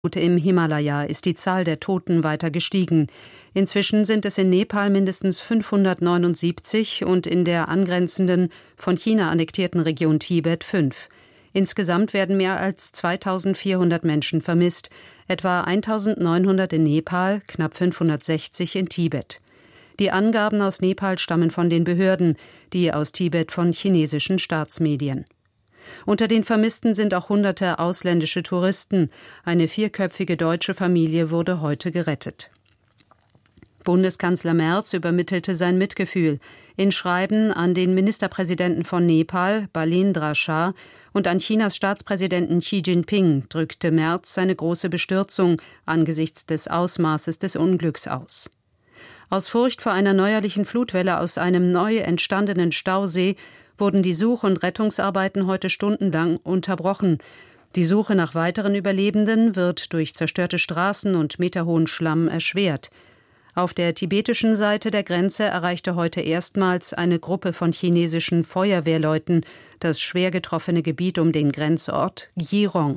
Im Himalaya ist die Zahl der Toten weiter gestiegen. Inzwischen sind es in Nepal mindestens 579 und in der angrenzenden, von China annektierten Region Tibet 5. Insgesamt werden mehr als 2400 Menschen vermisst, etwa 1900 in Nepal, knapp 560 in Tibet. Die Angaben aus Nepal stammen von den Behörden, die aus Tibet von chinesischen Staatsmedien. Unter den Vermissten sind auch hunderte ausländische Touristen. Eine 4-köpfige deutsche Familie wurde heute gerettet. Bundeskanzler Merz übermittelte sein Mitgefühl in Schreiben an den Ministerpräsidenten von Nepal, Balendra Shah, und an Chinas Staatspräsidenten Xi Jinping drückte Merz seine große Bestürzung angesichts des Ausmaßes des Unglücks aus. Aus Furcht vor einer neuerlichen Flutwelle aus einem neu entstandenen Stausee wurden die Such- und Rettungsarbeiten heute stundenlang unterbrochen. Die Suche nach weiteren Überlebenden wird durch zerstörte Straßen und meterhohen Schlamm erschwert. Auf der tibetischen Seite der Grenze erreichte heute erstmals eine Gruppe von chinesischen Feuerwehrleuten das schwer getroffene Gebiet um den Grenzort Jirong.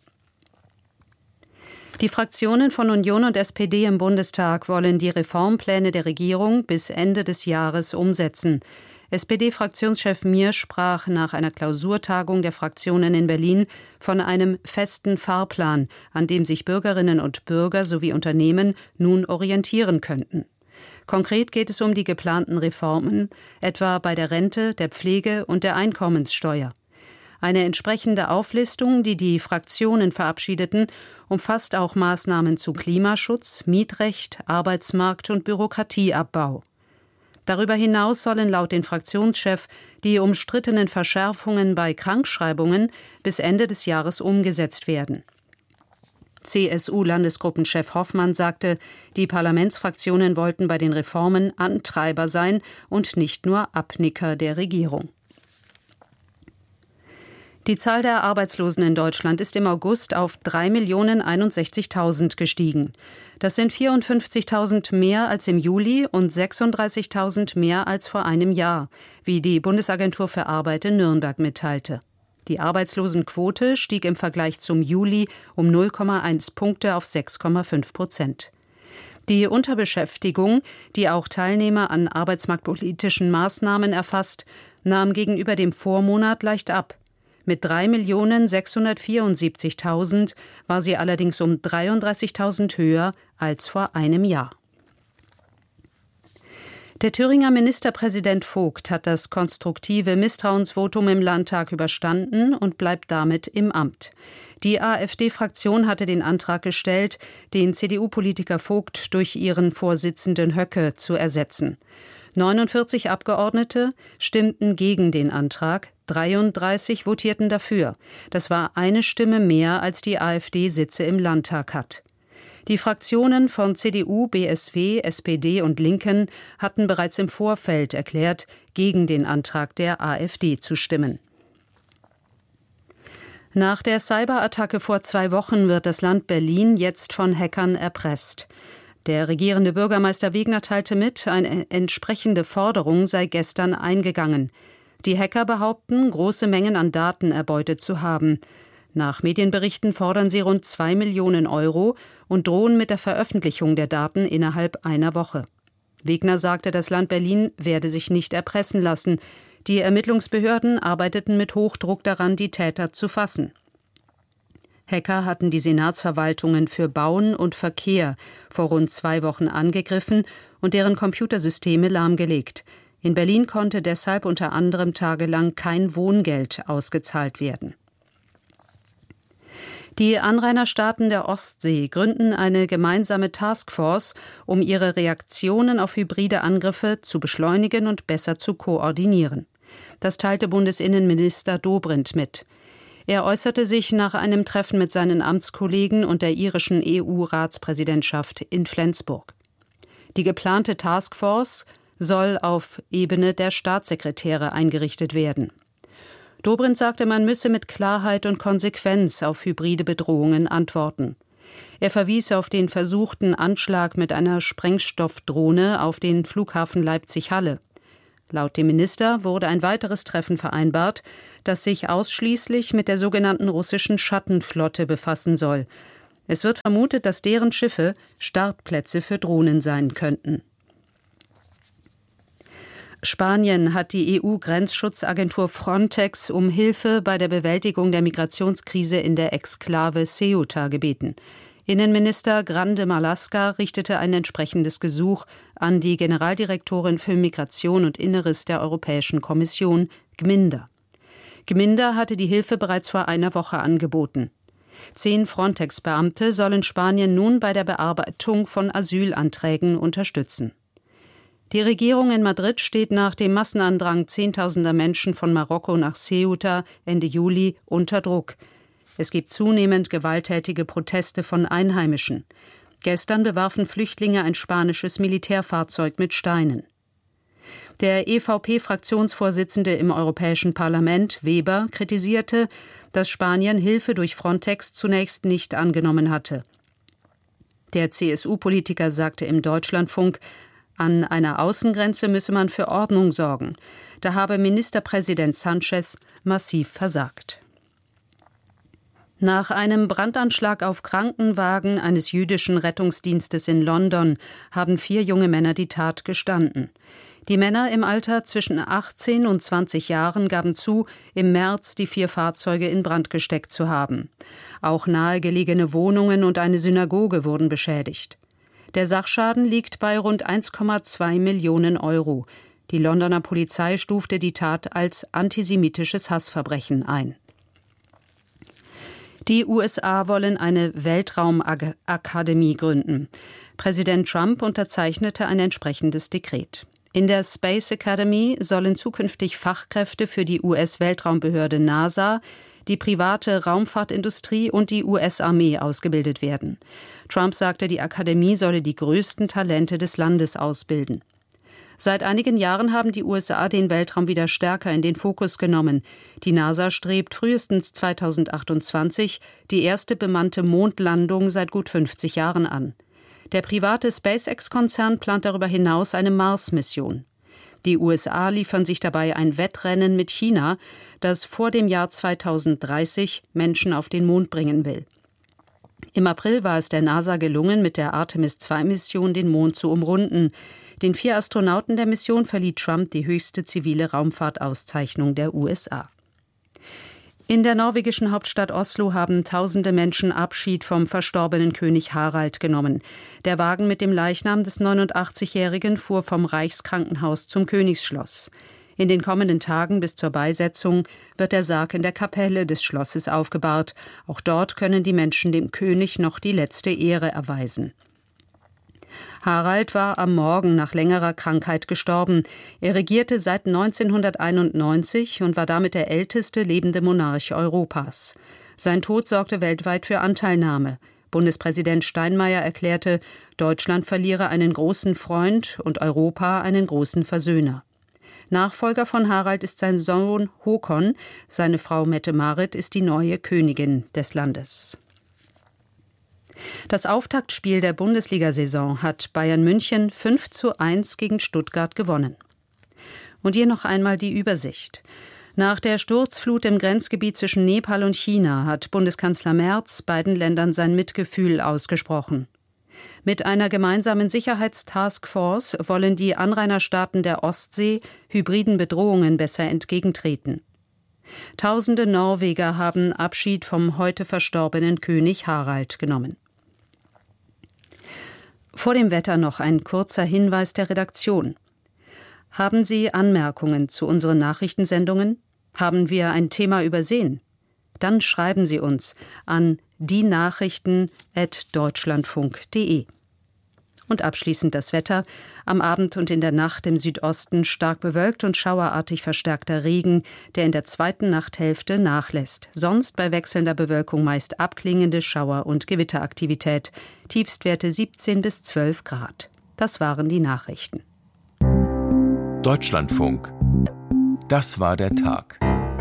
Die Fraktionen von Union und SPD im Bundestag wollen die Reformpläne der Regierung bis Ende des Jahres umsetzen. SPD-Fraktionschef Mier sprach nach einer Klausurtagung der Fraktionen in Berlin von einem festen Fahrplan, an dem sich Bürgerinnen und Bürger sowie Unternehmen nun orientieren könnten. Konkret geht es um die geplanten Reformen, etwa bei der Rente, der Pflege und der Einkommenssteuer. Eine entsprechende Auflistung, die die Fraktionen verabschiedeten, umfasst auch Maßnahmen zu Klimaschutz, Mietrecht, Arbeitsmarkt und Bürokratieabbau. Darüber hinaus sollen laut den Fraktionschef die umstrittenen Verschärfungen bei Krankschreibungen bis Ende des Jahres umgesetzt werden. CSU-Landesgruppenchef Hoffmann sagte, die Parlamentsfraktionen wollten bei den Reformen Antreiber sein und nicht nur Abnicker der Regierung. Die Zahl der Arbeitslosen in Deutschland ist im August auf 3.061.000 gestiegen. Das sind 54.000 mehr als im Juli und 36.000 mehr als vor einem Jahr, wie die Bundesagentur für Arbeit in Nürnberg mitteilte. Die Arbeitslosenquote stieg im Vergleich zum Juli um 0,1 Punkte auf 6,5%. Die Unterbeschäftigung, die auch Teilnehmer an arbeitsmarktpolitischen Maßnahmen erfasst, nahm gegenüber dem Vormonat leicht ab. Mit 3.674.000 war sie allerdings um 33.000 höher als vor einem Jahr. Der Thüringer Ministerpräsident Vogt hat das konstruktive Misstrauensvotum im Landtag überstanden und bleibt damit im Amt. Die AfD-Fraktion hatte den Antrag gestellt, den CDU-Politiker Vogt durch ihren Vorsitzenden Höcke zu ersetzen. 49 Abgeordnete stimmten gegen den Antrag, 33 votierten dafür. Das war eine Stimme mehr, als die AfD Sitze im Landtag hat. Die Fraktionen von CDU, BSW, SPD und Linken hatten bereits im Vorfeld erklärt, gegen den Antrag der AfD zu stimmen. Nach der Cyberattacke vor 2 Wochen wird das Land Berlin jetzt von Hackern erpresst. Der regierende Bürgermeister Wegner teilte mit, eine entsprechende Forderung sei gestern eingegangen. Die Hacker behaupten, große Mengen an Daten erbeutet zu haben. Nach Medienberichten fordern sie rund 2 Millionen Euro und drohen mit der Veröffentlichung der Daten innerhalb einer Woche. Wegner sagte, das Land Berlin werde sich nicht erpressen lassen. Die Ermittlungsbehörden arbeiteten mit Hochdruck daran, die Täter zu fassen. Hacker hatten die Senatsverwaltungen für Bauen und Verkehr vor rund 2 Wochen angegriffen und deren Computersysteme lahmgelegt. In Berlin konnte deshalb unter anderem tagelang kein Wohngeld ausgezahlt werden. Die Anrainerstaaten der Ostsee gründen eine gemeinsame Taskforce, um ihre Reaktionen auf hybride Angriffe zu beschleunigen und besser zu koordinieren. Das teilte Bundesinnenminister Dobrindt mit. Er äußerte sich nach einem Treffen mit seinen Amtskollegen und der irischen EU-Ratspräsidentschaft in Flensburg. Die geplante Taskforce soll auf Ebene der Staatssekretäre eingerichtet werden. Dobrindt sagte, man müsse mit Klarheit und Konsequenz auf hybride Bedrohungen antworten. Er verwies auf den versuchten Anschlag mit einer Sprengstoffdrohne auf den Flughafen Leipzig-Halle. Laut dem Minister wurde ein weiteres Treffen vereinbart, das sich ausschließlich mit der sogenannten russischen Schattenflotte befassen soll. Es wird vermutet, dass deren Schiffe Startplätze für Drohnen sein könnten. Spanien hat die EU-Grenzschutzagentur Frontex um Hilfe bei der Bewältigung der Migrationskrise in der Exklave Ceuta gebeten. Innenminister Grande Marlaska richtete ein entsprechendes Gesuch an die Generaldirektorin für Migration und Inneres der Europäischen Kommission, Gminder. Gminder hatte die Hilfe bereits vor einer Woche angeboten. 10 Frontex-Beamte sollen Spanien nun bei der Bearbeitung von Asylanträgen unterstützen. Die Regierung in Madrid steht nach dem Massenandrang Zehntausender Menschen von Marokko nach Ceuta Ende Juli unter Druck. Es gibt zunehmend gewalttätige Proteste von Einheimischen. Gestern bewarfen Flüchtlinge ein spanisches Militärfahrzeug mit Steinen. Der EVP-Fraktionsvorsitzende im Europäischen Parlament, Weber, kritisierte, dass Spanien Hilfe durch Frontex zunächst nicht angenommen hatte. Der CSU-Politiker sagte im Deutschlandfunk, an einer Außengrenze müsse man für Ordnung sorgen. Da habe Ministerpräsident Sánchez massiv versagt. Nach einem Brandanschlag auf Krankenwagen eines jüdischen Rettungsdienstes in London haben 4 junge Männer die Tat gestanden. Die Männer im Alter zwischen 18 und 20 Jahren gaben zu, im März die 4 Fahrzeuge in Brand gesteckt zu haben. Auch nahegelegene Wohnungen und eine Synagoge wurden beschädigt. Der Sachschaden liegt bei rund 1,2 Millionen Euro. Die Londoner Polizei stufte die Tat als antisemitisches Hassverbrechen ein. Die USA wollen eine Weltraumakademie gründen. Präsident Trump unterzeichnete ein entsprechendes Dekret. In der Space Academy sollen zukünftig Fachkräfte für die US-Weltraumbehörde NASA, die private Raumfahrtindustrie und die US-Armee ausgebildet werden. Trump sagte, die Akademie solle die größten Talente des Landes ausbilden. Seit einigen Jahren haben die USA den Weltraum wieder stärker in den Fokus genommen. Die NASA strebt frühestens 2028 die erste bemannte Mondlandung seit gut 50 Jahren an. Der private SpaceX-Konzern plant darüber hinaus eine Mars-Mission. Die USA liefern sich dabei ein Wettrennen mit China, das vor dem Jahr 2030 Menschen auf den Mond bringen will. Im April war es der NASA gelungen, mit der Artemis-II-Mission den Mond zu umrunden. Den 4 Astronauten der Mission verlieh Trump die höchste zivile Raumfahrtauszeichnung der USA. In der norwegischen Hauptstadt Oslo haben tausende Menschen Abschied vom verstorbenen König Harald genommen. Der Wagen mit dem Leichnam des 89-Jährigen fuhr vom Reichskrankenhaus zum Königsschloss. In den kommenden Tagen bis zur Beisetzung wird der Sarg in der Kapelle des Schlosses aufgebahrt. Auch dort können die Menschen dem König noch die letzte Ehre erweisen. Harald war am Morgen nach längerer Krankheit gestorben. Er regierte seit 1991 und war damit der älteste lebende Monarch Europas. Sein Tod sorgte weltweit für Anteilnahme. Bundespräsident Steinmeier erklärte, Deutschland verliere einen großen Freund und Europa einen großen Versöhner. Nachfolger von Harald ist sein Sohn Håkon. Seine Frau Mette-Marit ist die neue Königin des Landes. Das Auftaktspiel der Bundesliga-Saison hat Bayern München 5:1 gegen Stuttgart gewonnen. Und hier noch einmal die Übersicht. Nach der Sturzflut im Grenzgebiet zwischen Nepal und China hat Bundeskanzler Merz beiden Ländern sein Mitgefühl ausgesprochen. Mit einer gemeinsamen Sicherheitstaskforce wollen die Anrainerstaaten der Ostsee hybriden Bedrohungen besser entgegentreten. Tausende Norweger haben Abschied vom heute verstorbenen König Harald genommen. Vor dem Wetter noch ein kurzer Hinweis der Redaktion. Haben Sie Anmerkungen zu unseren Nachrichtensendungen? Haben wir ein Thema übersehen? Dann schreiben Sie uns an dienachrichten@deutschlandfunk.de. Und abschließend das Wetter. Am Abend und in der Nacht im Südosten stark bewölkt und schauerartig verstärkter Regen, der in der zweiten Nachthälfte nachlässt. Sonst bei wechselnder Bewölkung meist abklingende Schauer- und Gewitteraktivität. Tiefstwerte 17 bis 12 Grad. Das waren die Nachrichten. Deutschlandfunk. Das war der Tag.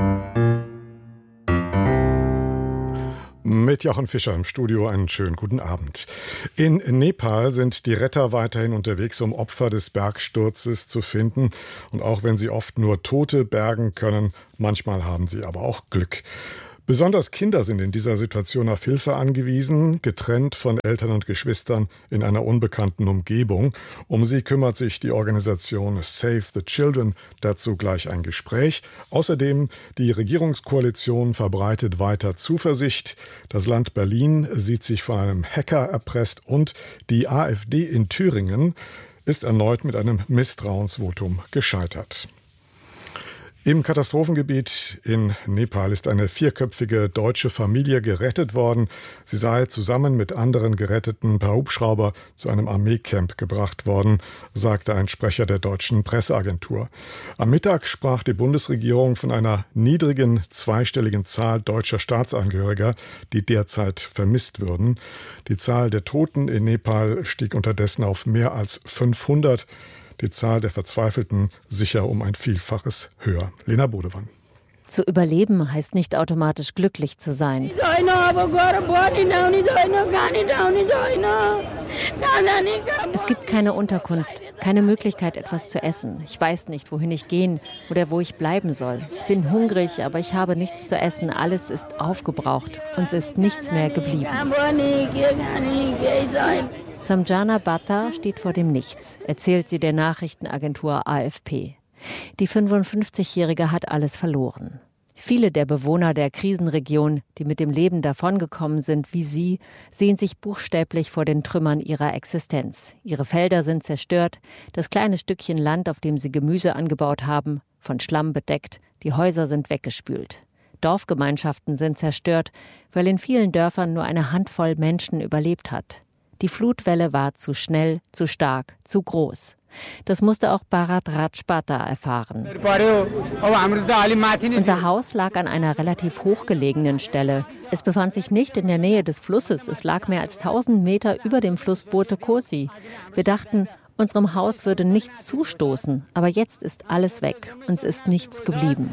Mit Jochen Fischer im Studio einen schönen guten Abend. In Nepal sind die Retter weiterhin unterwegs, um Opfer des Bergsturzes zu finden. Und auch wenn sie oft nur Tote bergen können, manchmal haben sie aber auch Glück. Besonders Kinder sind in dieser Situation auf Hilfe angewiesen, getrennt von Eltern und Geschwistern in einer unbekannten Umgebung. Um sie kümmert sich die Organisation Save the Children. Dazu gleich ein Gespräch. Außerdem die Regierungskoalition verbreitet weiter Zuversicht. Das Land Berlin sieht sich von einem Hacker erpresst und die AfD in Thüringen ist erneut mit einem Misstrauensvotum gescheitert. Im Katastrophengebiet in Nepal ist eine 4-köpfige deutsche Familie gerettet worden. Sie sei zusammen mit anderen Geretteten per Hubschrauber zu einem Armeecamp gebracht worden, sagte ein Sprecher der deutschen Presseagentur. Am Mittag sprach die Bundesregierung von einer niedrigen zweistelligen Zahl deutscher Staatsangehöriger, die derzeit vermisst würden. Die Zahl der Toten in Nepal stieg unterdessen auf mehr als 500. Die Zahl der Verzweifelten sicher um ein Vielfaches höher. Lena Bodewan. Zu überleben heißt nicht automatisch glücklich zu sein. Es gibt keine Unterkunft, keine Möglichkeit, etwas zu essen. Ich weiß nicht, wohin ich gehen oder wo ich bleiben soll. Ich bin hungrig, aber ich habe nichts zu essen. Alles ist aufgebraucht. Uns ist nichts mehr geblieben. Samjana Bhatta steht vor dem Nichts, erzählt sie der Nachrichtenagentur AFP. Die 55-Jährige hat alles verloren. Viele der Bewohner der Krisenregion, die mit dem Leben davongekommen sind wie sie, sehen sich buchstäblich vor den Trümmern ihrer Existenz. Ihre Felder sind zerstört, das kleine Stückchen Land, auf dem sie Gemüse angebaut haben, von Schlamm bedeckt, die Häuser sind weggespült. Dorfgemeinschaften sind zerstört, weil in vielen Dörfern nur eine Handvoll Menschen überlebt hat. Die Flutwelle war zu schnell, zu stark, zu groß. Das musste auch Bharat Rajpata erfahren. Unser Haus lag an einer relativ hochgelegenen Stelle. Es befand sich nicht in der Nähe des Flusses. Es lag mehr als 1000 Meter über dem Fluss Bote Kosi. Wir dachten, unserem Haus würde nichts zustoßen. Aber jetzt ist alles weg. Uns ist nichts geblieben.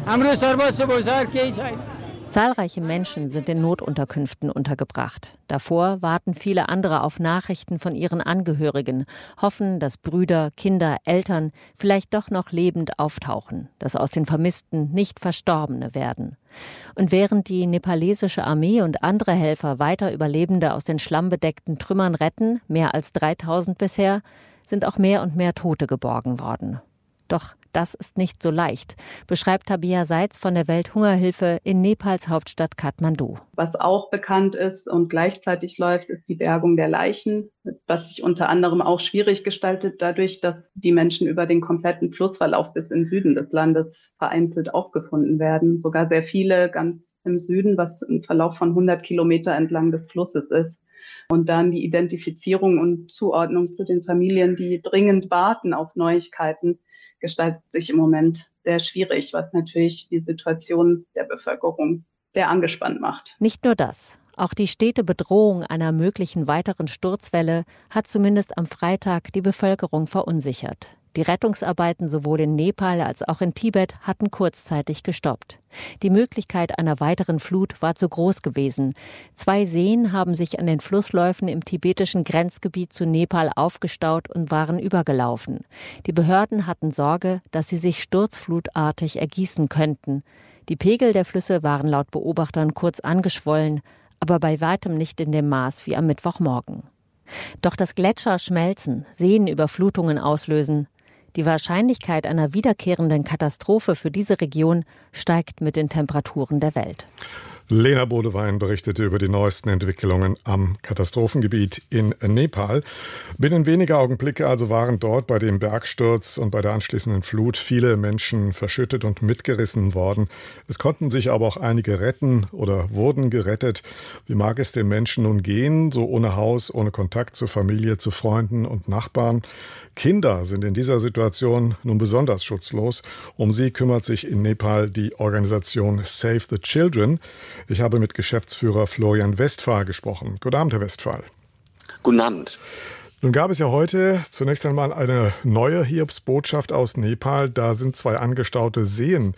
Zahlreiche Menschen sind in Notunterkünften untergebracht. Davor warten viele andere auf Nachrichten von ihren Angehörigen, hoffen, dass Brüder, Kinder, Eltern vielleicht doch noch lebend auftauchen, dass aus den Vermissten nicht Verstorbene werden. Und während die nepalesische Armee und andere Helfer weiter Überlebende aus den schlammbedeckten Trümmern retten, mehr als 3000 bisher, sind auch mehr und mehr Tote geborgen worden. Doch das ist nicht so leicht, beschreibt Tabia Seitz von der Welthungerhilfe in Nepals Hauptstadt Kathmandu. Was auch bekannt ist und gleichzeitig läuft, ist die Bergung der Leichen, was sich unter anderem auch schwierig gestaltet, dadurch, dass die Menschen über den kompletten Flussverlauf bis in den Süden des Landes vereinzelt aufgefunden werden. Sogar sehr viele ganz im Süden, was ein Verlauf von 100 Kilometer entlang des Flusses ist. Und dann die Identifizierung und Zuordnung zu den Familien, die dringend warten auf Neuigkeiten, gestaltet sich im Moment sehr schwierig, was natürlich die Situation der Bevölkerung sehr angespannt macht. Nicht nur das. Auch die stete Bedrohung einer möglichen weiteren Sturzwelle hat zumindest am Freitag die Bevölkerung verunsichert. Die Rettungsarbeiten sowohl in Nepal als auch in Tibet hatten kurzzeitig gestoppt. Die Möglichkeit einer weiteren Flut war zu groß gewesen. 2 Seen haben sich an den Flussläufen im tibetischen Grenzgebiet zu Nepal aufgestaut und waren übergelaufen. Die Behörden hatten Sorge, dass sie sich sturzflutartig ergießen könnten. Die Pegel der Flüsse waren laut Beobachtern kurz angeschwollen, aber bei weitem nicht in dem Maß wie am Mittwochmorgen. Doch dass Gletscher schmelzen, Seenüberflutungen auslösen, die Wahrscheinlichkeit einer wiederkehrenden Katastrophe für diese Region steigt mit den Temperaturen der Welt. Lena Bodewein berichtete über die neuesten Entwicklungen am Katastrophengebiet in Nepal. Binnen weniger Augenblicke also waren dort bei dem Bergsturz und bei der anschließenden Flut viele Menschen verschüttet und mitgerissen worden. Es konnten sich aber auch einige retten oder wurden gerettet. Wie mag es den Menschen nun gehen, so ohne Haus, ohne Kontakt zur Familie, zu Freunden und Nachbarn? Kinder sind in dieser Situation nun besonders schutzlos. Um sie kümmert sich in Nepal die Organisation Save the Children. Ich habe mit Geschäftsführer Florian Westphal gesprochen. Guten Abend, Herr Westphal. Guten Abend. Nun gab es ja heute zunächst einmal eine neue Hiobsbotschaft aus Nepal. Da sind 2 angestaute Seen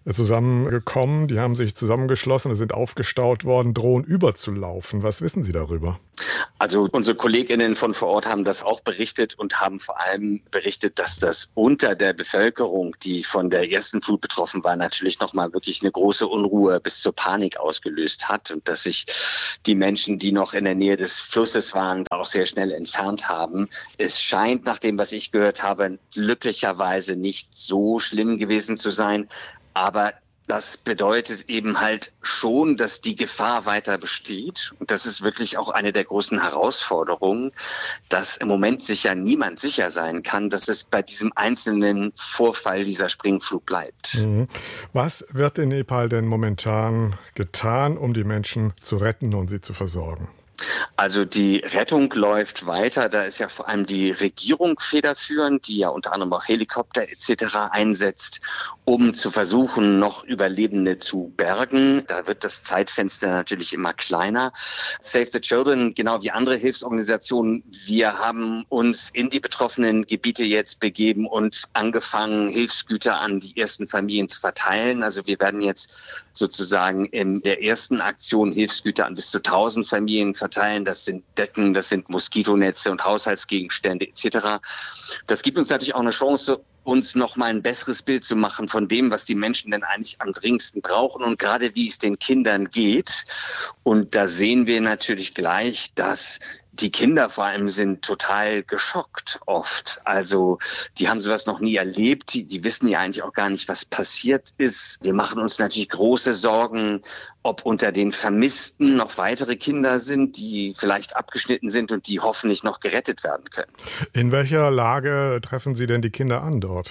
zusammengekommen. Die haben sich zusammengeschlossen, sind aufgestaut worden, drohen überzulaufen. Was wissen Sie darüber? Also unsere KollegInnen von vor Ort haben das auch berichtet und haben vor allem berichtet, dass das unter der Bevölkerung, die von der ersten Flut betroffen war, natürlich nochmal wirklich eine große Unruhe bis zur Panik ausgelöst hat und dass sich die Menschen, die noch in der Nähe des Flusses waren, auch sehr schnell entfernt haben. Es scheint, nach dem, was ich gehört habe, glücklicherweise nicht so schlimm gewesen zu sein, aber das bedeutet eben halt schon, dass die Gefahr weiter besteht. Und das ist wirklich auch eine der großen Herausforderungen, dass im Moment sich ja niemand sicher sein kann, dass es bei diesem einzelnen Vorfall dieser Springflut bleibt. Was wird in Nepal denn momentan getan, um die Menschen zu retten und sie zu versorgen? Also die Rettung läuft weiter. Da ist ja vor allem die Regierung federführend, die ja unter anderem auch Helikopter etc. einsetzt, um zu versuchen, noch Überlebende zu bergen. Da wird das Zeitfenster natürlich immer kleiner. Save the Children, genau wie andere Hilfsorganisationen, wir haben uns in die betroffenen Gebiete jetzt begeben und angefangen, Hilfsgüter an die ersten Familien zu verteilen. Also wir werden jetzt sozusagen in der ersten Aktion Hilfsgüter an bis zu 1000 Familien verteilen. Das sind Decken, das sind Moskitonetze und Haushaltsgegenstände etc. Das gibt uns natürlich auch eine Chance, uns noch mal ein besseres Bild zu machen von dem, was die Menschen denn eigentlich am dringendsten brauchen und gerade wie es den Kindern geht. Und da sehen wir natürlich gleich, dass die Kinder vor allem sind total geschockt oft. Also die haben sowas noch nie erlebt. Die wissen ja eigentlich auch gar nicht, was passiert ist. Wir machen uns natürlich große Sorgen, ob unter den Vermissten noch weitere Kinder sind, die vielleicht abgeschnitten sind und die hoffentlich noch gerettet werden können. In welcher Lage treffen Sie denn die Kinder an dort?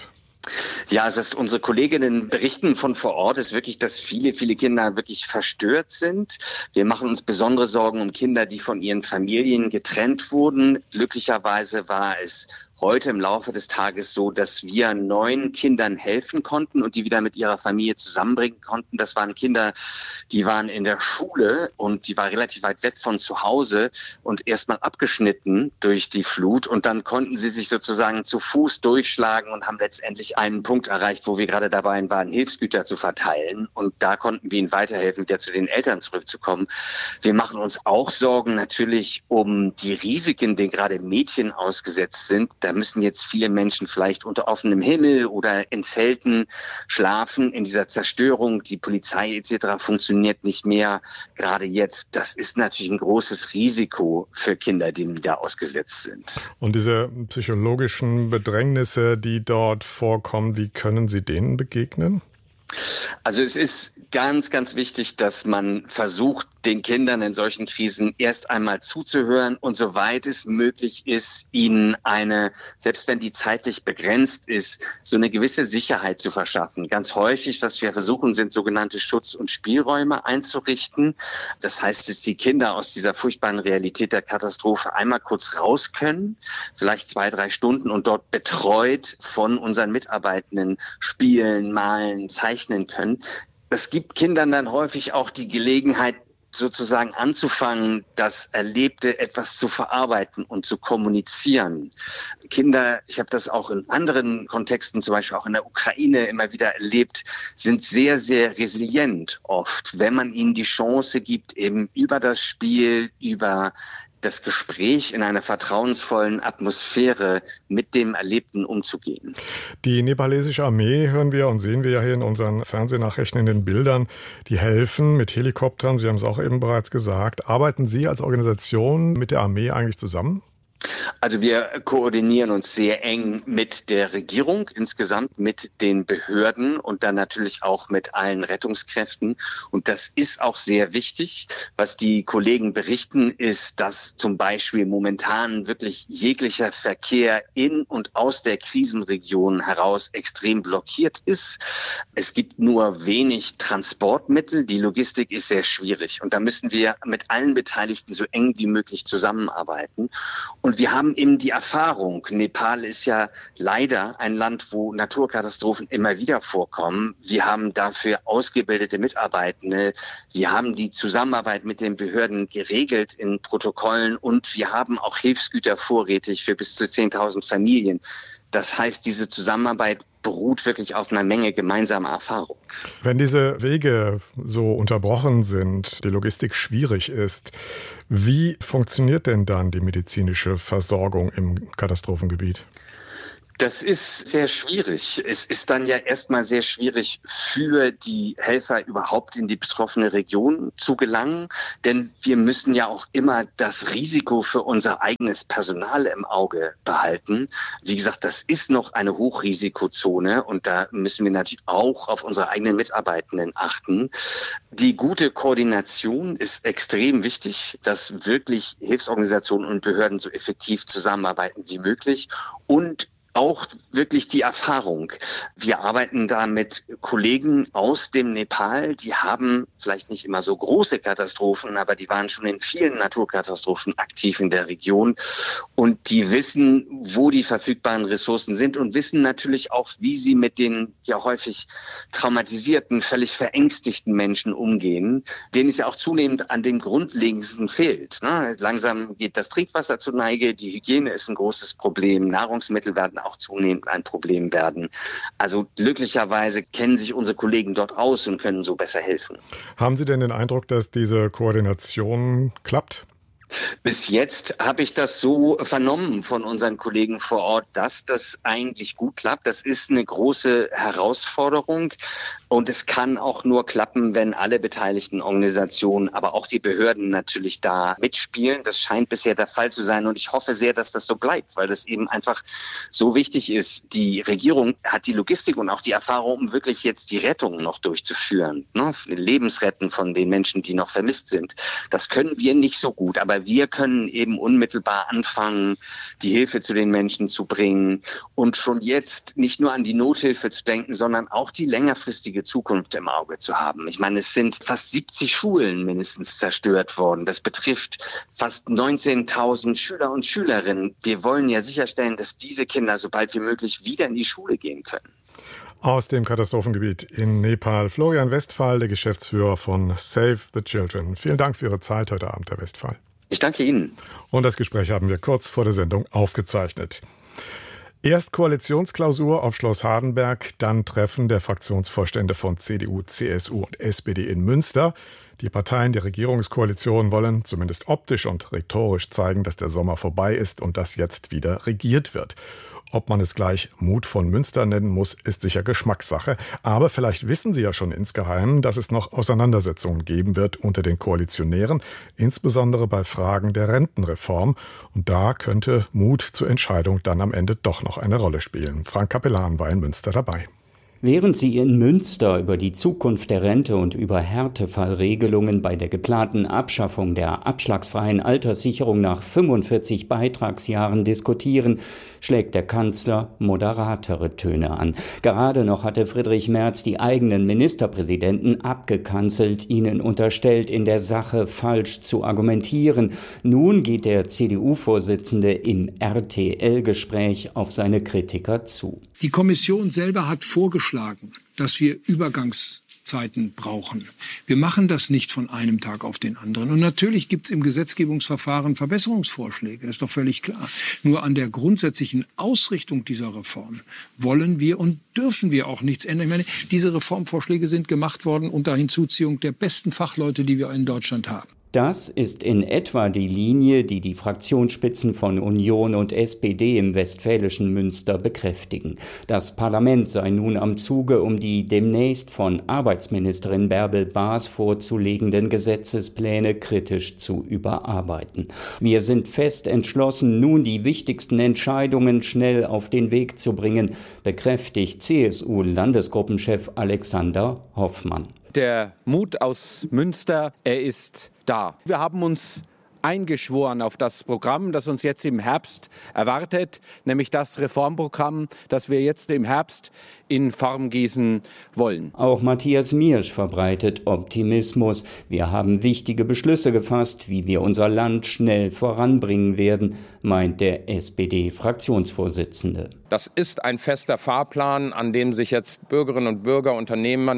Ja, was unsere Kolleginnen berichten von vor Ort, ist wirklich, dass viele Kinder wirklich verstört sind. Wir machen uns besondere Sorgen um Kinder, die von ihren Familien getrennt wurden. Glücklicherweise war es heute im Laufe des Tages so, dass wir 9 Kindern helfen konnten und die wieder mit ihrer Familie zusammenbringen konnten. Das waren Kinder, die waren in der Schule und die war relativ weit weg von zu Hause und erstmal abgeschnitten durch die Flut. Und dann konnten sie sich sozusagen zu Fuß durchschlagen und haben letztendlich einen Punkt erreicht, wo wir gerade dabei waren, Hilfsgüter zu verteilen. Und da konnten wir ihnen weiterhelfen, wieder zu den Eltern zurückzukommen. Wir machen uns auch Sorgen natürlich um die Risiken, denen gerade Mädchen ausgesetzt sind. Da müssen jetzt viele Menschen vielleicht unter offenem Himmel oder in Zelten schlafen in dieser Zerstörung. Die Polizei etc. funktioniert nicht mehr, gerade jetzt. Das ist natürlich ein großes Risiko für Kinder, die da ausgesetzt sind. Und diese psychologischen Bedrängnisse, die dort vorkommen, wie können Sie denen begegnen? Also es ist ganz, ganz wichtig, dass man versucht, den Kindern in solchen Krisen erst einmal zuzuhören und soweit es möglich ist, ihnen selbst wenn die zeitlich begrenzt ist, so eine gewisse Sicherheit zu verschaffen. Ganz häufig, was wir versuchen, sind sogenannte Schutz- und Spielräume einzurichten. Das heißt, dass die Kinder aus dieser furchtbaren Realität der Katastrophe einmal kurz raus können, vielleicht 2-3 Stunden und dort betreut von unseren Mitarbeitenden spielen, malen, zeichnen können. Es gibt Kindern dann häufig auch die Gelegenheit, sozusagen anzufangen, das Erlebte etwas zu verarbeiten und zu kommunizieren. Kinder, ich habe das auch in anderen Kontexten, zum Beispiel auch in der Ukraine immer wieder erlebt, sind sehr, sehr resilient oft, wenn man ihnen die Chance gibt, eben über das Spiel, über das Gespräch in einer vertrauensvollen Atmosphäre mit dem Erlebten umzugehen. Die nepalesische Armee hören wir und sehen wir ja hier in unseren Fernsehnachrichten in den Bildern. Die helfen mit Helikoptern, Sie haben es auch eben bereits gesagt. Arbeiten Sie als Organisation mit der Armee eigentlich zusammen? Also wir koordinieren uns sehr eng mit der Regierung, insgesamt mit den Behörden und dann natürlich auch mit allen Rettungskräften. Und das ist auch sehr wichtig. Was die Kollegen berichten, ist, dass zum Beispiel momentan wirklich jeglicher Verkehr in und aus der Krisenregion heraus extrem blockiert ist. Es gibt nur wenig Transportmittel. Die Logistik ist sehr schwierig. Und da müssen wir mit allen Beteiligten so eng wie möglich zusammenarbeiten. Und wir haben eben die Erfahrung, Nepal ist ja leider ein Land, wo Naturkatastrophen immer wieder vorkommen. Wir haben dafür ausgebildete Mitarbeitende. Wir haben die Zusammenarbeit mit den Behörden geregelt in Protokollen und wir haben auch Hilfsgüter vorrätig für bis zu 10.000 Familien. Das heißt, diese Zusammenarbeit beruht wirklich auf einer Menge gemeinsamer Erfahrung. Wenn diese Wege so unterbrochen sind, die Logistik schwierig ist, wie funktioniert denn dann die medizinische Versorgung im Katastrophengebiet? Das ist sehr schwierig. Es ist dann ja erstmal sehr schwierig für die Helfer überhaupt in die betroffene Region zu gelangen, denn wir müssen ja auch immer das Risiko für unser eigenes Personal im Auge behalten. Wie gesagt, das ist noch eine Hochrisikozone und da müssen wir natürlich auch auf unsere eigenen Mitarbeitenden achten. Die gute Koordination ist extrem wichtig, dass wirklich Hilfsorganisationen und Behörden so effektiv zusammenarbeiten wie möglich und auch wirklich die Erfahrung. Wir arbeiten da mit Kollegen aus dem Nepal, die haben vielleicht nicht immer so große Katastrophen, aber die waren schon in vielen Naturkatastrophen aktiv in der Region und die wissen, wo die verfügbaren Ressourcen sind und wissen natürlich auch, wie sie mit den ja häufig traumatisierten, völlig verängstigten Menschen umgehen, denen es ja auch zunehmend an dem Grundlegendsten fehlt. Langsam geht das Trinkwasser zur Neige, die Hygiene ist ein großes Problem, Nahrungsmittel werden auch zunehmend ein Problem werden. Also glücklicherweise kennen sich unsere Kollegen dort aus und können so besser helfen. Haben Sie denn den Eindruck, dass diese Koordination klappt? Bis jetzt habe ich das so vernommen von unseren Kollegen vor Ort, dass das eigentlich gut klappt. Das ist eine große Herausforderung und es kann auch nur klappen, wenn alle beteiligten Organisationen, aber auch die Behörden natürlich da mitspielen. Das scheint bisher der Fall zu sein und ich hoffe sehr, dass das so bleibt, weil das eben einfach so wichtig ist. Die Regierung hat die Logistik und auch die Erfahrung, um wirklich jetzt die Rettung noch durchzuführen, Lebensretten von den Menschen, die noch vermisst sind. Das können wir nicht so gut, aber wir können eben unmittelbar anfangen, die Hilfe zu den Menschen zu bringen und schon jetzt nicht nur an die Nothilfe zu denken, sondern auch die längerfristige Zukunft im Auge zu haben. Ich meine, es sind fast 70 Schulen mindestens zerstört worden. Das betrifft fast 19.000 Schüler und Schülerinnen. Wir wollen ja sicherstellen, dass diese Kinder so bald wie möglich wieder in die Schule gehen können. Aus dem Katastrophengebiet in Nepal, Florian Westphal, der Geschäftsführer von Save the Children. Vielen Dank für Ihre Zeit heute Abend, Herr Westphal. Ich danke Ihnen. Und das Gespräch haben wir kurz vor der Sendung aufgezeichnet. Erst Koalitionsklausur auf Schloss Hardenberg, dann Treffen der Fraktionsvorstände von CDU, CSU und SPD in Münster. Die Parteien der Regierungskoalition wollen zumindest optisch und rhetorisch zeigen, dass der Sommer vorbei ist und dass jetzt wieder regiert wird. Ob man es gleich Mut von Münster nennen muss, ist sicher Geschmackssache. Aber vielleicht wissen Sie ja schon insgeheim, dass es noch Auseinandersetzungen geben wird unter den Koalitionären, insbesondere bei Fragen der Rentenreform. Und da könnte Mut zur Entscheidung dann am Ende doch noch eine Rolle spielen. Frank Capellan war in Münster dabei. Während sie in Münster über die Zukunft der Rente und über Härtefallregelungen bei der geplanten Abschaffung der abschlagsfreien Alterssicherung nach 45 Beitragsjahren diskutieren, schlägt der Kanzler moderatere Töne an. Gerade noch hatte Friedrich Merz die eigenen Ministerpräsidenten abgekanzelt, ihnen unterstellt, in der Sache falsch zu argumentieren. Nun geht der CDU-Vorsitzende im RTL-Gespräch auf seine Kritiker zu. Die Kommission selber hat vorgeschlagen, dass wir Übergangszeiten brauchen. Wir machen das nicht von einem Tag auf den anderen. Und natürlich gibt es im Gesetzgebungsverfahren Verbesserungsvorschläge, das ist doch völlig klar. Nur an der grundsätzlichen Ausrichtung dieser Reform wollen wir und dürfen wir auch nichts ändern. Ich meine, diese Reformvorschläge sind gemacht worden unter Hinzuziehung der besten Fachleute, die wir in Deutschland haben. Das ist in etwa die Linie, die die Fraktionsspitzen von Union und SPD im westfälischen Münster bekräftigen. Das Parlament sei nun am Zuge, um die demnächst von Arbeitsministerin Bärbel Baas vorzulegenden Gesetzespläne kritisch zu überarbeiten. Wir sind fest entschlossen, nun die wichtigsten Entscheidungen schnell auf den Weg zu bringen, bekräftigt CSU-Landesgruppenchef Alexander Hoffmann. Der Mut aus Münster, er ist da. Wir haben uns eingeschworen auf das Programm, das uns jetzt im Herbst erwartet, nämlich das Reformprogramm, das wir jetzt im Herbst in Form gießen wollen. Auch Matthias Miersch verbreitet Optimismus. Wir haben wichtige Beschlüsse gefasst, wie wir unser Land schnell voranbringen werden, meint der SPD-Fraktionsvorsitzende. Das ist ein fester Fahrplan, an dem sich jetzt Bürgerinnen und Bürger, Unternehmen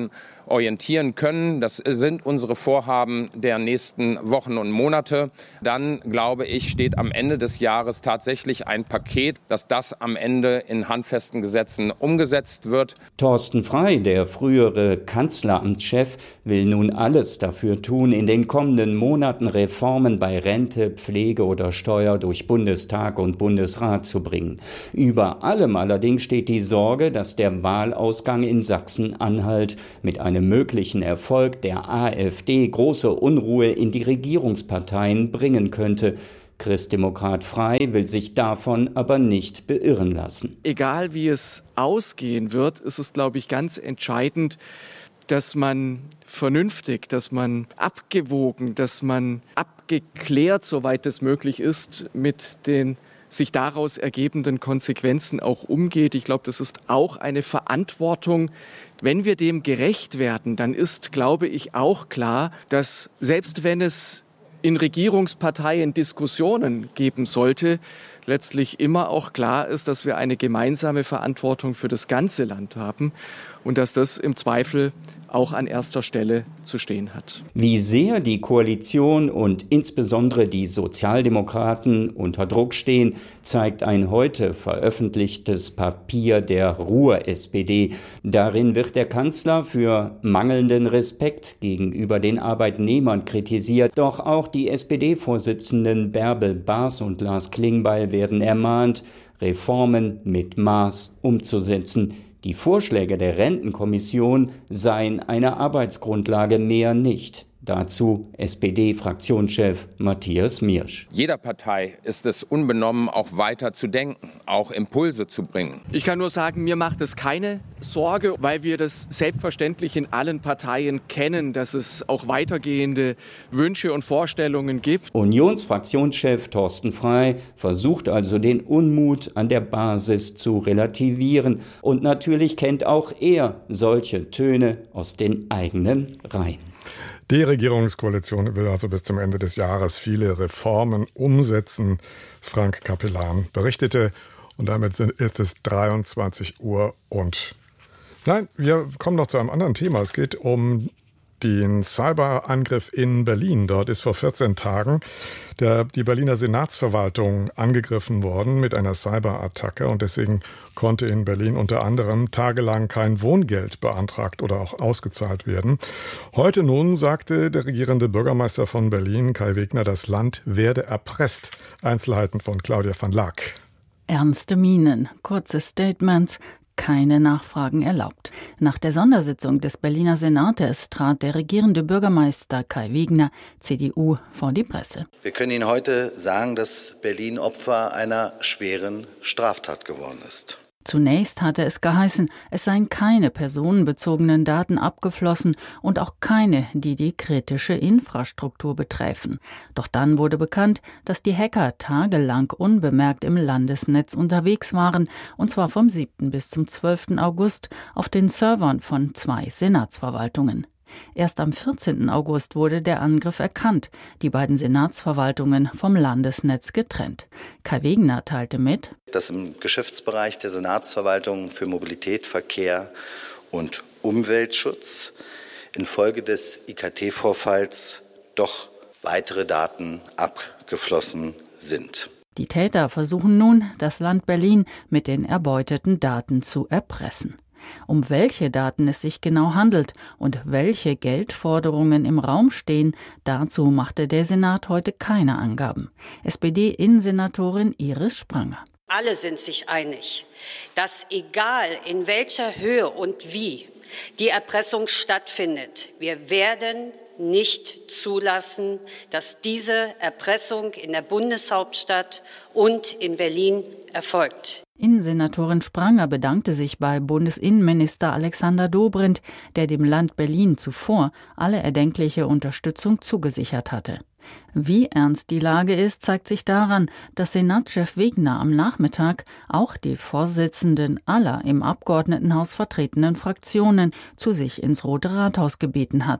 orientieren können. Das sind unsere Vorhaben der nächsten Wochen und Monate. Dann, glaube ich, steht am Ende des Jahres tatsächlich ein Paket, dass das am Ende in handfesten Gesetzen umgesetzt wird. Thorsten Frey, der frühere Kanzleramtschef, will nun alles dafür tun, in den kommenden Monaten Reformen bei Rente, Pflege oder Steuer durch Bundestag und Bundesrat zu bringen. Über allem allerdings steht die Sorge, dass der Wahlausgang in Sachsen-Anhalt mit einem möglichen Erfolg der AfD große Unruhe in die Regierungsparteien bringen könnte. Christdemokrat Frey will sich davon aber nicht beirren lassen. Egal wie es ausgehen wird, ist es, glaube ich, ganz entscheidend, dass man vernünftig, dass man abgewogen, dass man abgeklärt, soweit es möglich ist, mit den sich daraus ergebenden Konsequenzen auch umgeht. Ich glaube, das ist auch eine Verantwortung. Wenn wir dem gerecht werden, dann ist, glaube ich, auch klar, dass selbst wenn es in Regierungsparteien Diskussionen geben sollte, letztlich immer auch klar ist, dass wir eine gemeinsame Verantwortung für das ganze Land haben und dass das im Zweifel auch an erster Stelle zu stehen hat. Wie sehr die Koalition und insbesondere die Sozialdemokraten unter Druck stehen, zeigt ein heute veröffentlichtes Papier der Ruhr-SPD. Darin wird der Kanzler für mangelnden Respekt gegenüber den Arbeitnehmern kritisiert. Doch auch die SPD-Vorsitzenden Bärbel Baas und Lars Klingbeil werden ermahnt, Reformen mit Maß umzusetzen. Die Vorschläge der Rentenkommission seien eine Arbeitsgrundlage, mehr nicht. Dazu SPD-Fraktionschef Matthias Miersch. Jeder Partei ist es unbenommen, auch weiter zu denken, auch Impulse zu bringen. Ich kann nur sagen, mir macht es keine Sorge, weil wir das selbstverständlich in allen Parteien kennen, dass es auch weitergehende Wünsche und Vorstellungen gibt. Unionsfraktionschef Thorsten Frey versucht also den Unmut an der Basis zu relativieren. Und natürlich kennt auch er solche Töne aus den eigenen Reihen. Die Regierungskoalition will also bis zum Ende des Jahres viele Reformen umsetzen. Frank Capellan berichtete. Und damit ist es 23 Uhr und... Nein, wir kommen noch zu einem anderen Thema. Es geht um den Cyberangriff in Berlin. Dort ist vor 14 Tagen die Berliner Senatsverwaltung angegriffen worden mit einer Cyberattacke. Und deswegen konnte in Berlin unter anderem tagelang kein Wohngeld beantragt oder auch ausgezahlt werden. Heute nun sagte der regierende Bürgermeister von Berlin, Kai Wegner, das Land werde erpresst. Einzelheiten von Claudia van Laak. Ernste Mienen, kurze Statements, keine Nachfragen erlaubt. Nach der Sondersitzung des Berliner Senates trat der regierende Bürgermeister Kai Wegner, CDU, vor die Presse. Wir können Ihnen heute sagen, dass Berlin Opfer einer schweren Straftat geworden ist. Zunächst hatte es geheißen, es seien keine personenbezogenen Daten abgeflossen und auch keine, die die kritische Infrastruktur betreffen. Doch dann wurde bekannt, dass die Hacker tagelang unbemerkt im Landesnetz unterwegs waren, und zwar vom 7. bis zum 12. August auf den Servern von 2 Senatsverwaltungen. Erst am 14. August wurde der Angriff erkannt, die beiden Senatsverwaltungen vom Landesnetz getrennt. Kai Wegner teilte mit, dass im Geschäftsbereich der Senatsverwaltung für Mobilität, Verkehr und Umweltschutz infolge des IKT-Vorfalls doch weitere Daten abgeflossen sind. Die Täter versuchen nun, das Land Berlin mit den erbeuteten Daten zu erpressen. Um welche Daten es sich genau handelt und welche Geldforderungen im Raum stehen, dazu machte der Senat heute keine Angaben. SPD-Innensenatorin Iris Spranger. Alle sind sich einig, dass egal in welcher Höhe und wie die Erpressung stattfindet, wir werden nicht zulassen, dass diese Erpressung in der Bundeshauptstadt und in Berlin erfolgt. Innensenatorin Spranger bedankte sich bei Bundesinnenminister Alexander Dobrindt, der dem Land Berlin zuvor alle erdenkliche Unterstützung zugesichert hatte. Wie ernst die Lage ist, zeigt sich daran, dass Senatschef Wegner am Nachmittag auch die Vorsitzenden aller im Abgeordnetenhaus vertretenen Fraktionen zu sich ins Rote Rathaus gebeten hatte.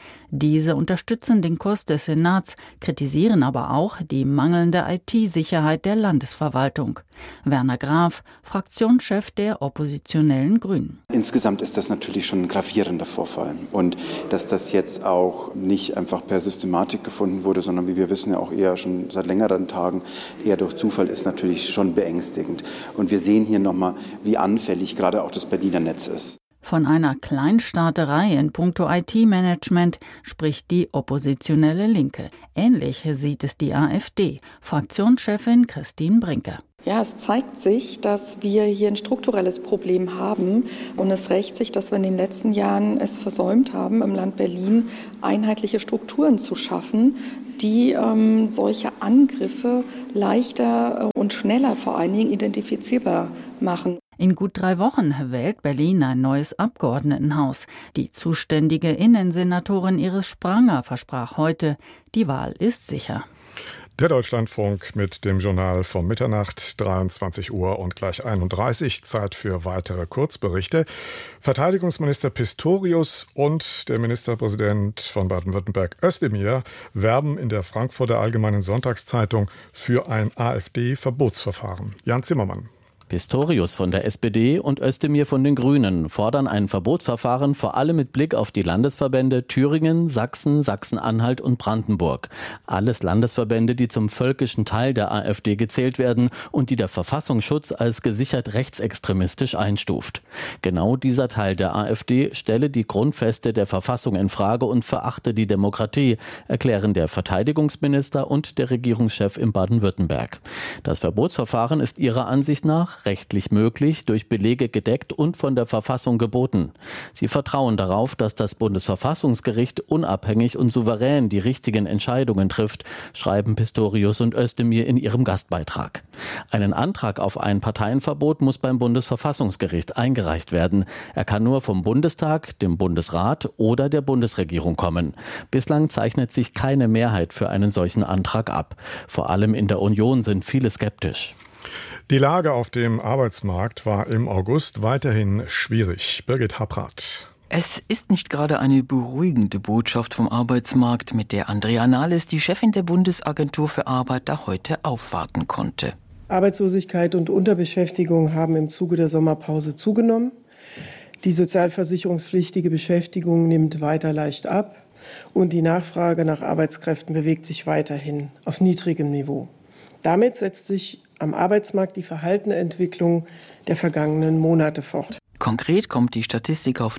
Diese unterstützen den Kurs des Senats, kritisieren aber auch die mangelnde IT-Sicherheit der Landesverwaltung. Werner Graf, Fraktionschef der oppositionellen Grünen. Insgesamt ist das natürlich schon ein gravierender Vorfall. Und dass das jetzt auch nicht einfach per Systematik gefunden wurde, sondern wie wir wissen ja auch eher schon seit längeren Tagen eher durch Zufall, ist natürlich schon beängstigend. Und wir sehen hier nochmal, wie anfällig gerade auch das Berliner Netz ist. Von einer Kleinstaaterei in puncto IT-Management spricht die oppositionelle Linke. Ähnlich sieht es die AfD, Fraktionschefin Christine Brinker. Ja, es zeigt sich, dass wir hier ein strukturelles Problem haben. Und es rächt sich, dass wir in den letzten Jahren es versäumt haben, im Land Berlin einheitliche Strukturen zu schaffen, die solche Angriffe leichter und schneller vor allen Dingen identifizierbar machen. In gut 3 Wochen wählt Berlin ein neues Abgeordnetenhaus. Die zuständige Innensenatorin Iris Spranger versprach heute, die Wahl ist sicher. Der Deutschlandfunk mit dem Journal von Mitternacht, 23 Uhr und gleich 31, Zeit für weitere Kurzberichte. Verteidigungsminister Pistorius und der Ministerpräsident von Baden-Württemberg Özdemir werben in der Frankfurter Allgemeinen Sonntagszeitung für ein AfD-Verbotsverfahren. Jan Zimmermann. Pistorius von der SPD und Özdemir von den Grünen fordern ein Verbotsverfahren vor allem mit Blick auf die Landesverbände Thüringen, Sachsen, Sachsen-Anhalt und Brandenburg. Alles Landesverbände, die zum völkischen Teil der AfD gezählt werden und die der Verfassungsschutz als gesichert rechtsextremistisch einstuft. Genau dieser Teil der AfD stelle die Grundfeste der Verfassung in Frage und verachte die Demokratie, erklären der Verteidigungsminister und der Regierungschef in Baden-Württemberg. Das Verbotsverfahren ist ihrer Ansicht nach rechtlich möglich, durch Belege gedeckt und von der Verfassung geboten. Sie vertrauen darauf, dass das Bundesverfassungsgericht unabhängig und souverän die richtigen Entscheidungen trifft, schreiben Pistorius und Özdemir in ihrem Gastbeitrag. Einen Antrag auf ein Parteienverbot muss beim Bundesverfassungsgericht eingereicht werden. Er kann nur vom Bundestag, dem Bundesrat oder der Bundesregierung kommen. Bislang zeichnet sich keine Mehrheit für einen solchen Antrag ab. Vor allem in der Union sind viele skeptisch. Die Lage auf dem Arbeitsmarkt war im August weiterhin schwierig. Birgit Habrath. Es ist nicht gerade eine beruhigende Botschaft vom Arbeitsmarkt, mit der Andrea Nahles, die Chefin der Bundesagentur für Arbeit, da heute aufwarten konnte. Arbeitslosigkeit und Unterbeschäftigung haben im Zuge der Sommerpause zugenommen. Die sozialversicherungspflichtige Beschäftigung nimmt weiter leicht ab und die Nachfrage nach Arbeitskräften bewegt sich weiterhin auf niedrigem Niveau. Damit setzt sich am Arbeitsmarkt die verhaltene Entwicklung der vergangenen Monate fort. Konkret kommt die Statistik auf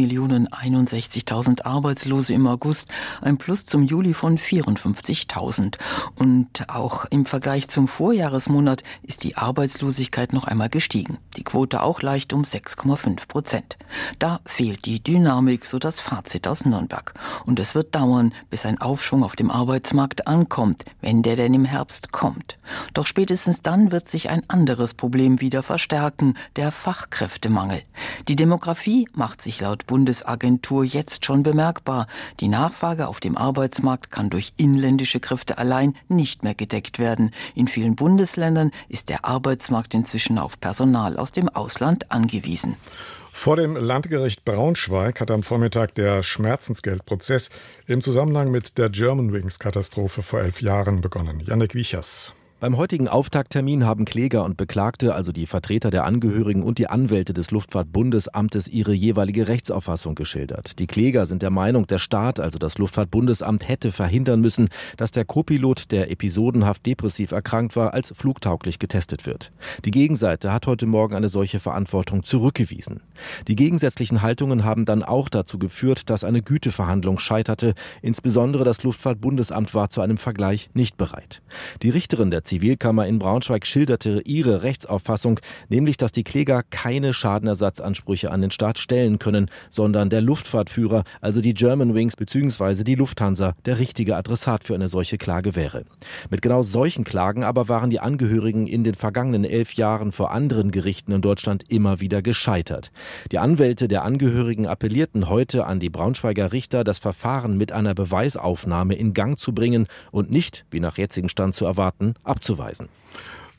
3.061.000 Arbeitslose im August, ein Plus zum Juli von 54.000. Und auch im Vergleich zum Vorjahresmonat ist die Arbeitslosigkeit noch einmal gestiegen. Die Quote auch leicht um 6,5%. Da fehlt die Dynamik, so das Fazit aus Nürnberg. Und es wird dauern, bis ein Aufschwung auf dem Arbeitsmarkt ankommt, wenn der denn im Herbst kommt. Doch spätestens dann wird sich ein anderes Problem wieder verstärken, der Fachkräftemangel. Die Demografie macht sich laut Bundesagentur jetzt schon bemerkbar. Die Nachfrage auf dem Arbeitsmarkt kann durch inländische Kräfte allein nicht mehr gedeckt werden. In vielen Bundesländern ist der Arbeitsmarkt inzwischen auf Personal aus dem Ausland angewiesen. Vor dem Landgericht Braunschweig hat am Vormittag der Schmerzensgeldprozess im Zusammenhang mit der Germanwings-Katastrophe vor 11 Jahren begonnen. Jannik Wiechers. Beim heutigen Auftakttermin haben Kläger und Beklagte, also die Vertreter der Angehörigen und die Anwälte des Luftfahrtbundesamtes, ihre jeweilige Rechtsauffassung geschildert. Die Kläger sind der Meinung, der Staat, also das Luftfahrtbundesamt, hätte verhindern müssen, dass der Co-Pilot, der episodenhaft depressiv erkrankt war, als flugtauglich getestet wird. Die Gegenseite hat heute Morgen eine solche Verantwortung zurückgewiesen. Die gegensätzlichen Haltungen haben dann auch dazu geführt, dass eine Güteverhandlung scheiterte. Insbesondere das Luftfahrtbundesamt war zu einem Vergleich nicht bereit. Die Richterin der Zivilkammer in Braunschweig schilderte ihre Rechtsauffassung, nämlich, dass die Kläger keine Schadenersatzansprüche an den Staat stellen können, sondern der Luftfahrtführer, also die Germanwings bzw. die Lufthansa, der richtige Adressat für eine solche Klage wäre. Mit genau solchen Klagen aber waren die Angehörigen in den vergangenen 11 Jahren vor anderen Gerichten in Deutschland immer wieder gescheitert. Die Anwälte der Angehörigen appellierten heute an die Braunschweiger Richter, das Verfahren mit einer Beweisaufnahme in Gang zu bringen und nicht, wie nach jetzigem Stand zu erwarten, abzuweisen.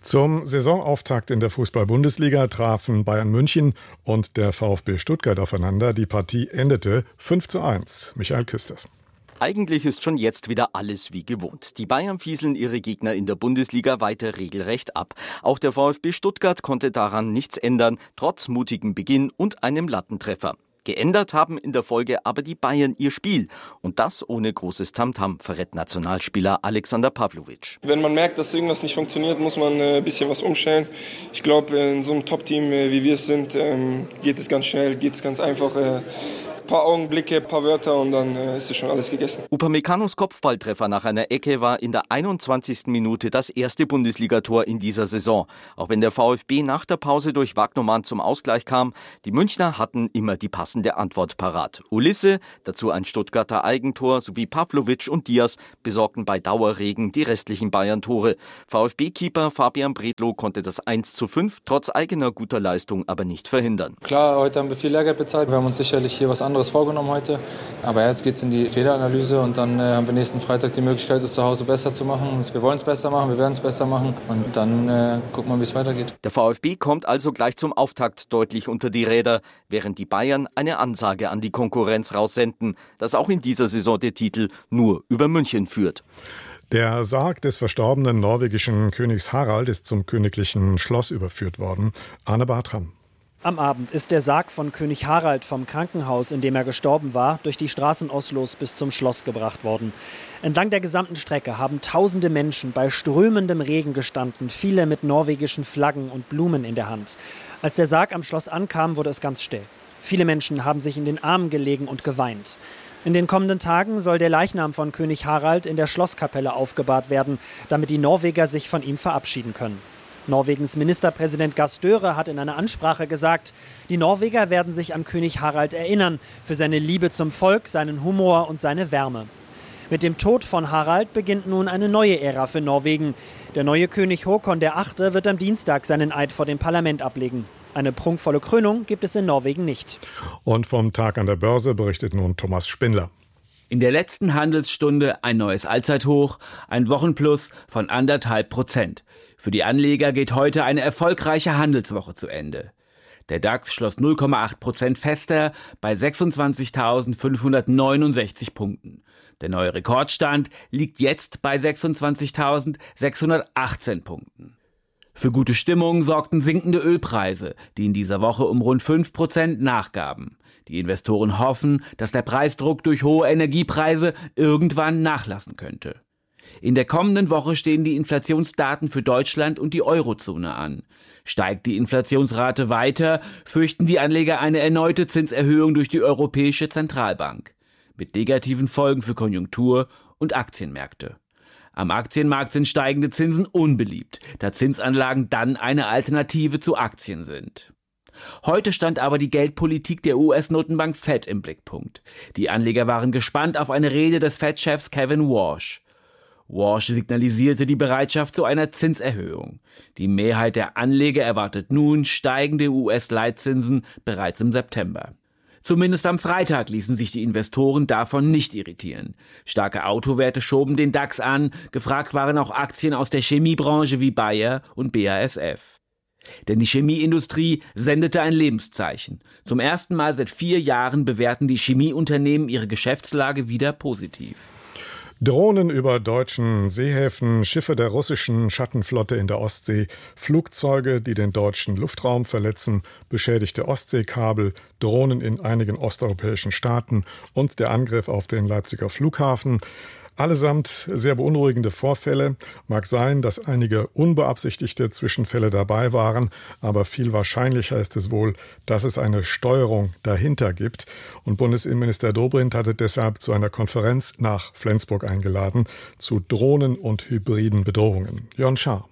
Zum Saisonauftakt in der Fußball-Bundesliga trafen Bayern München und der VfB Stuttgart aufeinander. Die Partie endete 5:1. Michael Küsters. Eigentlich ist schon jetzt wieder alles wie gewohnt. Die Bayern fieseln ihre Gegner in der Bundesliga weiter regelrecht ab. Auch der VfB Stuttgart konnte daran nichts ändern, trotz mutigem Beginn und einem Lattentreffer. Geändert haben in der Folge aber die Bayern ihr Spiel. Und das ohne großes Tamtam, verrät Nationalspieler Alexander Pavlovic. Wenn man merkt, dass irgendwas nicht funktioniert, muss man ein bisschen was umstellen. Ich glaube, in so einem Top-Team, wie wir es sind, geht es ganz schnell, geht es ganz einfach. Ein paar Augenblicke, ein paar Wörter und dann ist es schon alles gegessen. Upamecano's Kopfballtreffer nach einer Ecke war in der 21. Minute das erste Bundesligator in dieser Saison. Auch wenn der VfB nach der Pause durch Wagnermann zum Ausgleich kam, die Münchner hatten immer die passende Antwort parat. Ulisse, dazu ein Stuttgarter Eigentor, sowie Pavlovic und Diaz besorgten bei Dauerregen die restlichen Bayern-Tore. VfB-Keeper Fabian Bredlow konnte das 1:5 trotz eigener guter Leistung aber nicht verhindern. Klar, heute haben wir viel Lehrgeld bezahlt. Wir haben uns sicherlich hier was anderes vorgenommen heute. Aber jetzt geht es in die Fehleranalyse und dann haben wir nächsten Freitag die Möglichkeit, es zu Hause besser zu machen. Wir wollen es besser machen, wir werden es besser machen und dann gucken wir, wie es weitergeht. Der VfB kommt also gleich zum Auftakt deutlich unter die Räder, während die Bayern eine Ansage an die Konkurrenz raussenden, dass auch in dieser Saison der Titel nur über München führt. Der Sarg des verstorbenen norwegischen Königs Harald ist zum königlichen Schloss überführt worden. Arne Bartram. Am Abend ist der Sarg von König Harald vom Krankenhaus, in dem er gestorben war, durch die Straßen Oslos bis zum Schloss gebracht worden. Entlang der gesamten Strecke haben tausende Menschen bei strömendem Regen gestanden, viele mit norwegischen Flaggen und Blumen in der Hand. Als der Sarg am Schloss ankam, wurde es ganz still. Viele Menschen haben sich in den Armen gelegen und geweint. In den kommenden Tagen soll der Leichnam von König Harald in der Schlosskapelle aufgebahrt werden, damit die Norweger sich von ihm verabschieden können. Norwegens Ministerpräsident Gahr Støre hat in einer Ansprache gesagt, die Norweger werden sich an König Harald erinnern, für seine Liebe zum Volk, seinen Humor und seine Wärme. Mit dem Tod von Harald beginnt nun eine neue Ära für Norwegen. Der neue König Håkon VIII. Wird am Dienstag seinen Eid vor dem Parlament ablegen. Eine prunkvolle Krönung gibt es in Norwegen nicht. Und vom Tag an der Börse berichtet nun Thomas Spindler. In der letzten Handelsstunde ein neues Allzeithoch, ein Wochenplus von 1,5%. Für die Anleger geht heute eine erfolgreiche Handelswoche zu Ende. Der DAX schloss 0,8% fester bei 26.569 Punkten. Der neue Rekordstand liegt jetzt bei 26.618 Punkten. Für gute Stimmung sorgten sinkende Ölpreise, die in dieser Woche um rund 5% nachgaben. Die Investoren hoffen, dass der Preisdruck durch hohe Energiepreise irgendwann nachlassen könnte. In der kommenden Woche stehen die Inflationsdaten für Deutschland und die Eurozone an. Steigt die Inflationsrate weiter, fürchten die Anleger eine erneute Zinserhöhung durch die Europäische Zentralbank. Mit negativen Folgen für Konjunktur und Aktienmärkte. Am Aktienmarkt sind steigende Zinsen unbeliebt, da Zinsanlagen dann eine Alternative zu Aktien sind. Heute stand aber die Geldpolitik der US-Notenbank Fed im Blickpunkt. Die Anleger waren gespannt auf eine Rede des Fed-Chefs Kevin Warsh. Warsh signalisierte die Bereitschaft zu einer Zinserhöhung. Die Mehrheit der Anleger erwartet nun steigende US-Leitzinsen bereits im September. Zumindest am Freitag ließen sich die Investoren davon nicht irritieren. Starke Autowerte schoben den DAX an, gefragt waren auch Aktien aus der Chemiebranche wie Bayer und BASF. Denn die Chemieindustrie sendete ein Lebenszeichen. Zum ersten Mal seit 4 Jahren bewerten die Chemieunternehmen ihre Geschäftslage wieder positiv. Drohnen über deutschen Seehäfen, Schiffe der russischen Schattenflotte in der Ostsee, Flugzeuge, die den deutschen Luftraum verletzen, beschädigte Ostseekabel, Drohnen in einigen osteuropäischen Staaten und der Angriff auf den Leipziger Flughafen. Allesamt sehr beunruhigende Vorfälle. Mag sein, dass einige unbeabsichtigte Zwischenfälle dabei waren, aber viel wahrscheinlicher ist es wohl, dass es eine Steuerung dahinter gibt. Und Bundesinnenminister Dobrindt hatte deshalb zu einer Konferenz nach Flensburg eingeladen zu Drohnen und hybriden Bedrohungen. Jörn Schaar.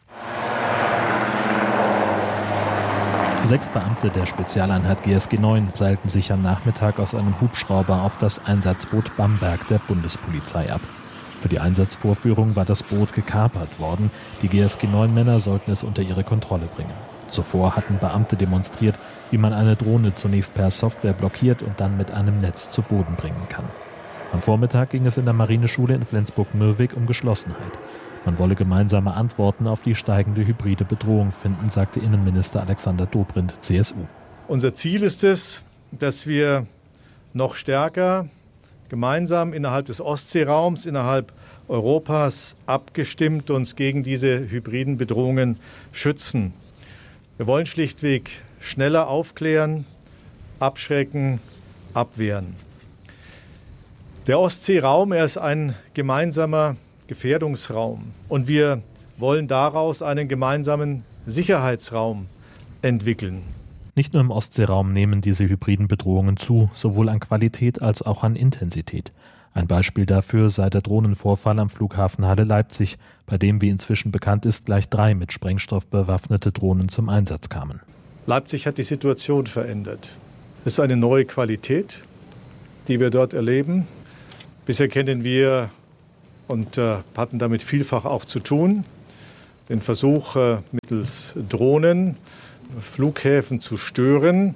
6 Beamte der Spezialeinheit GSG 9 seilten sich am Nachmittag aus einem Hubschrauber auf das Einsatzboot Bamberg der Bundespolizei ab. Für die Einsatzvorführung war das Boot gekapert worden. Die GSG 9-Männer sollten es unter ihre Kontrolle bringen. Zuvor hatten Beamte demonstriert, wie man eine Drohne zunächst per Software blockiert und dann mit einem Netz zu Boden bringen kann. Am Vormittag ging es in der Marineschule in Flensburg-Mürwik um Geschlossenheit. Man wolle gemeinsame Antworten auf die steigende hybride Bedrohung finden, sagte Innenminister Alexander Dobrindt, CSU. Unser Ziel ist es, dass wir noch stärker gemeinsam innerhalb des Ostseeraums, innerhalb Europas abgestimmt uns gegen diese hybriden Bedrohungen schützen. Wir wollen schlichtweg schneller aufklären, abschrecken, abwehren. Der Ostseeraum, er ist ein gemeinsamer Gefährdungsraum und wir wollen daraus einen gemeinsamen Sicherheitsraum entwickeln. Nicht nur im Ostseeraum nehmen diese hybriden Bedrohungen zu, sowohl an Qualität als auch an Intensität. Ein Beispiel dafür sei der Drohnenvorfall am Flughafen Halle-Leipzig, bei dem, wie inzwischen bekannt ist, gleich 3 mit Sprengstoff bewaffnete Drohnen zum Einsatz kamen. Leipzig hat die Situation verändert. Es ist eine neue Qualität, die wir dort erleben. Bisher kennen wir und hatten damit vielfach auch zu tun, den Versuch, mittels Drohnen Flughäfen zu stören.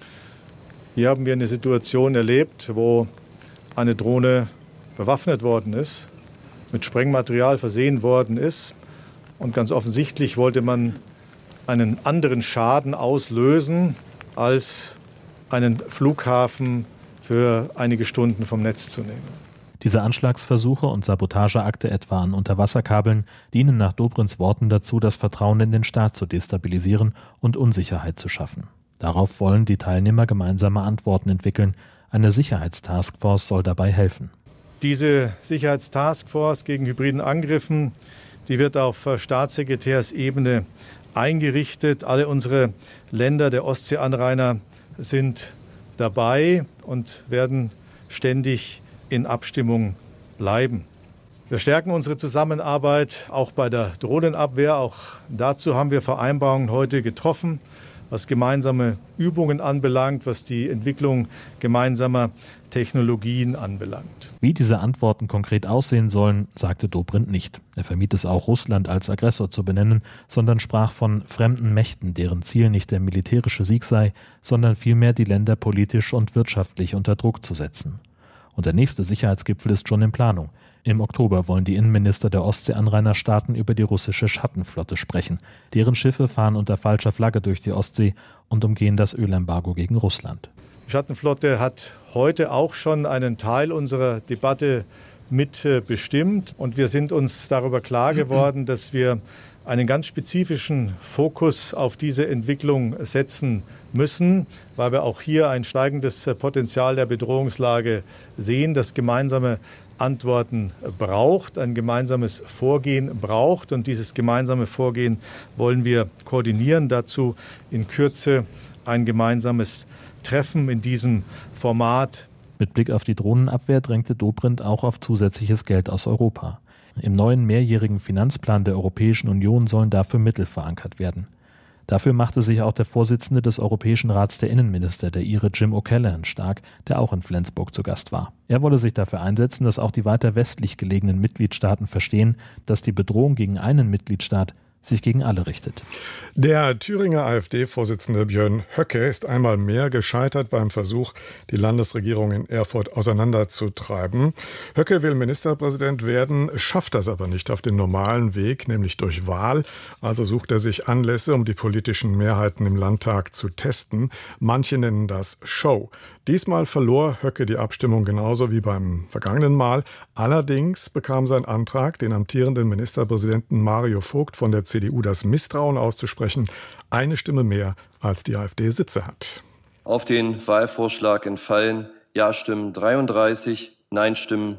Hier haben wir eine Situation erlebt, wo eine Drohne bewaffnet worden ist, mit Sprengmaterial versehen worden ist. Und ganz offensichtlich wollte man einen anderen Schaden auslösen, als einen Flughafen für einige Stunden vom Netz zu nehmen. Diese Anschlagsversuche und Sabotageakte etwa an Unterwasserkabeln dienen nach Dobrindts Worten dazu, das Vertrauen in den Staat zu destabilisieren und Unsicherheit zu schaffen. Darauf wollen die Teilnehmer gemeinsame Antworten entwickeln. Eine Sicherheitstaskforce soll dabei helfen. Diese Sicherheitstaskforce gegen hybriden Angriffen, die wird auf Staatssekretärsebene eingerichtet. Alle unsere Länder der Ostseeanrainer sind dabei und werden ständig in Abstimmung bleiben. Wir stärken unsere Zusammenarbeit auch bei der Drohnenabwehr. Auch dazu haben wir Vereinbarungen heute getroffen, was gemeinsame Übungen anbelangt, was die Entwicklung gemeinsamer Technologien anbelangt. Wie diese Antworten konkret aussehen sollen, sagte Dobrindt nicht. Er vermied es auch, Russland als Aggressor zu benennen, sondern sprach von fremden Mächten, deren Ziel nicht der militärische Sieg sei, sondern vielmehr die Länder politisch und wirtschaftlich unter Druck zu setzen. Und der nächste Sicherheitsgipfel ist schon in Planung. Im Oktober wollen die Innenminister der Ostseeanrainerstaaten über die russische Schattenflotte sprechen. Deren Schiffe fahren unter falscher Flagge durch die Ostsee und umgehen das Ölembargo gegen Russland. Die Schattenflotte hat heute auch schon einen Teil unserer Debatte mitbestimmt. Und wir sind uns darüber klar geworden, dass wir einen ganz spezifischen Fokus auf diese Entwicklung setzen müssen, weil wir auch hier ein steigendes Potenzial der Bedrohungslage sehen, das gemeinsame Antworten braucht, ein gemeinsames Vorgehen braucht. Und dieses gemeinsame Vorgehen wollen wir koordinieren. Dazu in Kürze ein gemeinsames Treffen in diesem Format. Mit Blick auf die Drohnenabwehr drängte Dobrindt auch auf zusätzliches Geld aus Europa. Im neuen mehrjährigen Finanzplan der Europäischen Union sollen dafür Mittel verankert werden. Dafür machte sich auch der Vorsitzende des Europäischen Rats der Innenminister, der Ire Jim O'Callaghan, stark, der auch in Flensburg zu Gast war. Er wolle sich dafür einsetzen, dass auch die weiter westlich gelegenen Mitgliedstaaten verstehen, dass die Bedrohung gegen einen Mitgliedstaat sich gegen alle richtet. Der Thüringer AfD-Vorsitzende Björn Höcke ist einmal mehr gescheitert beim Versuch, die Landesregierung in Erfurt auseinanderzutreiben. Höcke will Ministerpräsident werden, schafft das aber nicht auf dem normalen Weg, nämlich durch Wahl. Also sucht er sich Anlässe, um die politischen Mehrheiten im Landtag zu testen. Manche nennen das Show. Diesmal verlor Höcke die Abstimmung genauso wie beim vergangenen Mal. Allerdings bekam sein Antrag, den amtierenden Ministerpräsidenten Mario Vogt von der CDU das Misstrauen auszusprechen, eine Stimme mehr, als die AfD Sitze hat. Auf den Wahlvorschlag entfallen Ja-Stimmen 33, Nein-Stimmen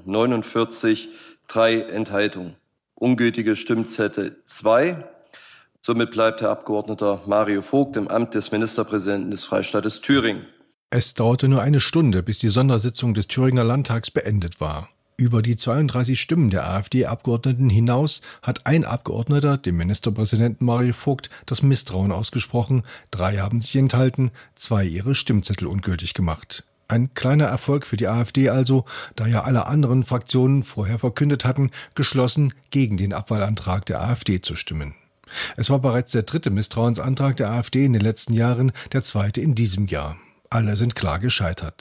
49, 3 Enthaltungen. Ungültige Stimmzettel 2. Somit bleibt Herr Abgeordneter Mario Vogt im Amt des Ministerpräsidenten des Freistaates Thüringen. Es dauerte nur eine Stunde, bis die Sondersitzung des Thüringer Landtags beendet war. Über die 32 Stimmen der AfD-Abgeordneten hinaus hat ein Abgeordneter, dem Ministerpräsidenten Mario Vogt, das Misstrauen ausgesprochen, 3 haben sich enthalten, 2 ihre Stimmzettel ungültig gemacht. Ein kleiner Erfolg für die AfD also, da ja alle anderen Fraktionen vorher verkündet hatten, geschlossen gegen den Abwahlantrag der AfD zu stimmen. Es war bereits der 3. Misstrauensantrag der AfD in den letzten Jahren, der 2. in diesem Jahr. Alle sind klar gescheitert.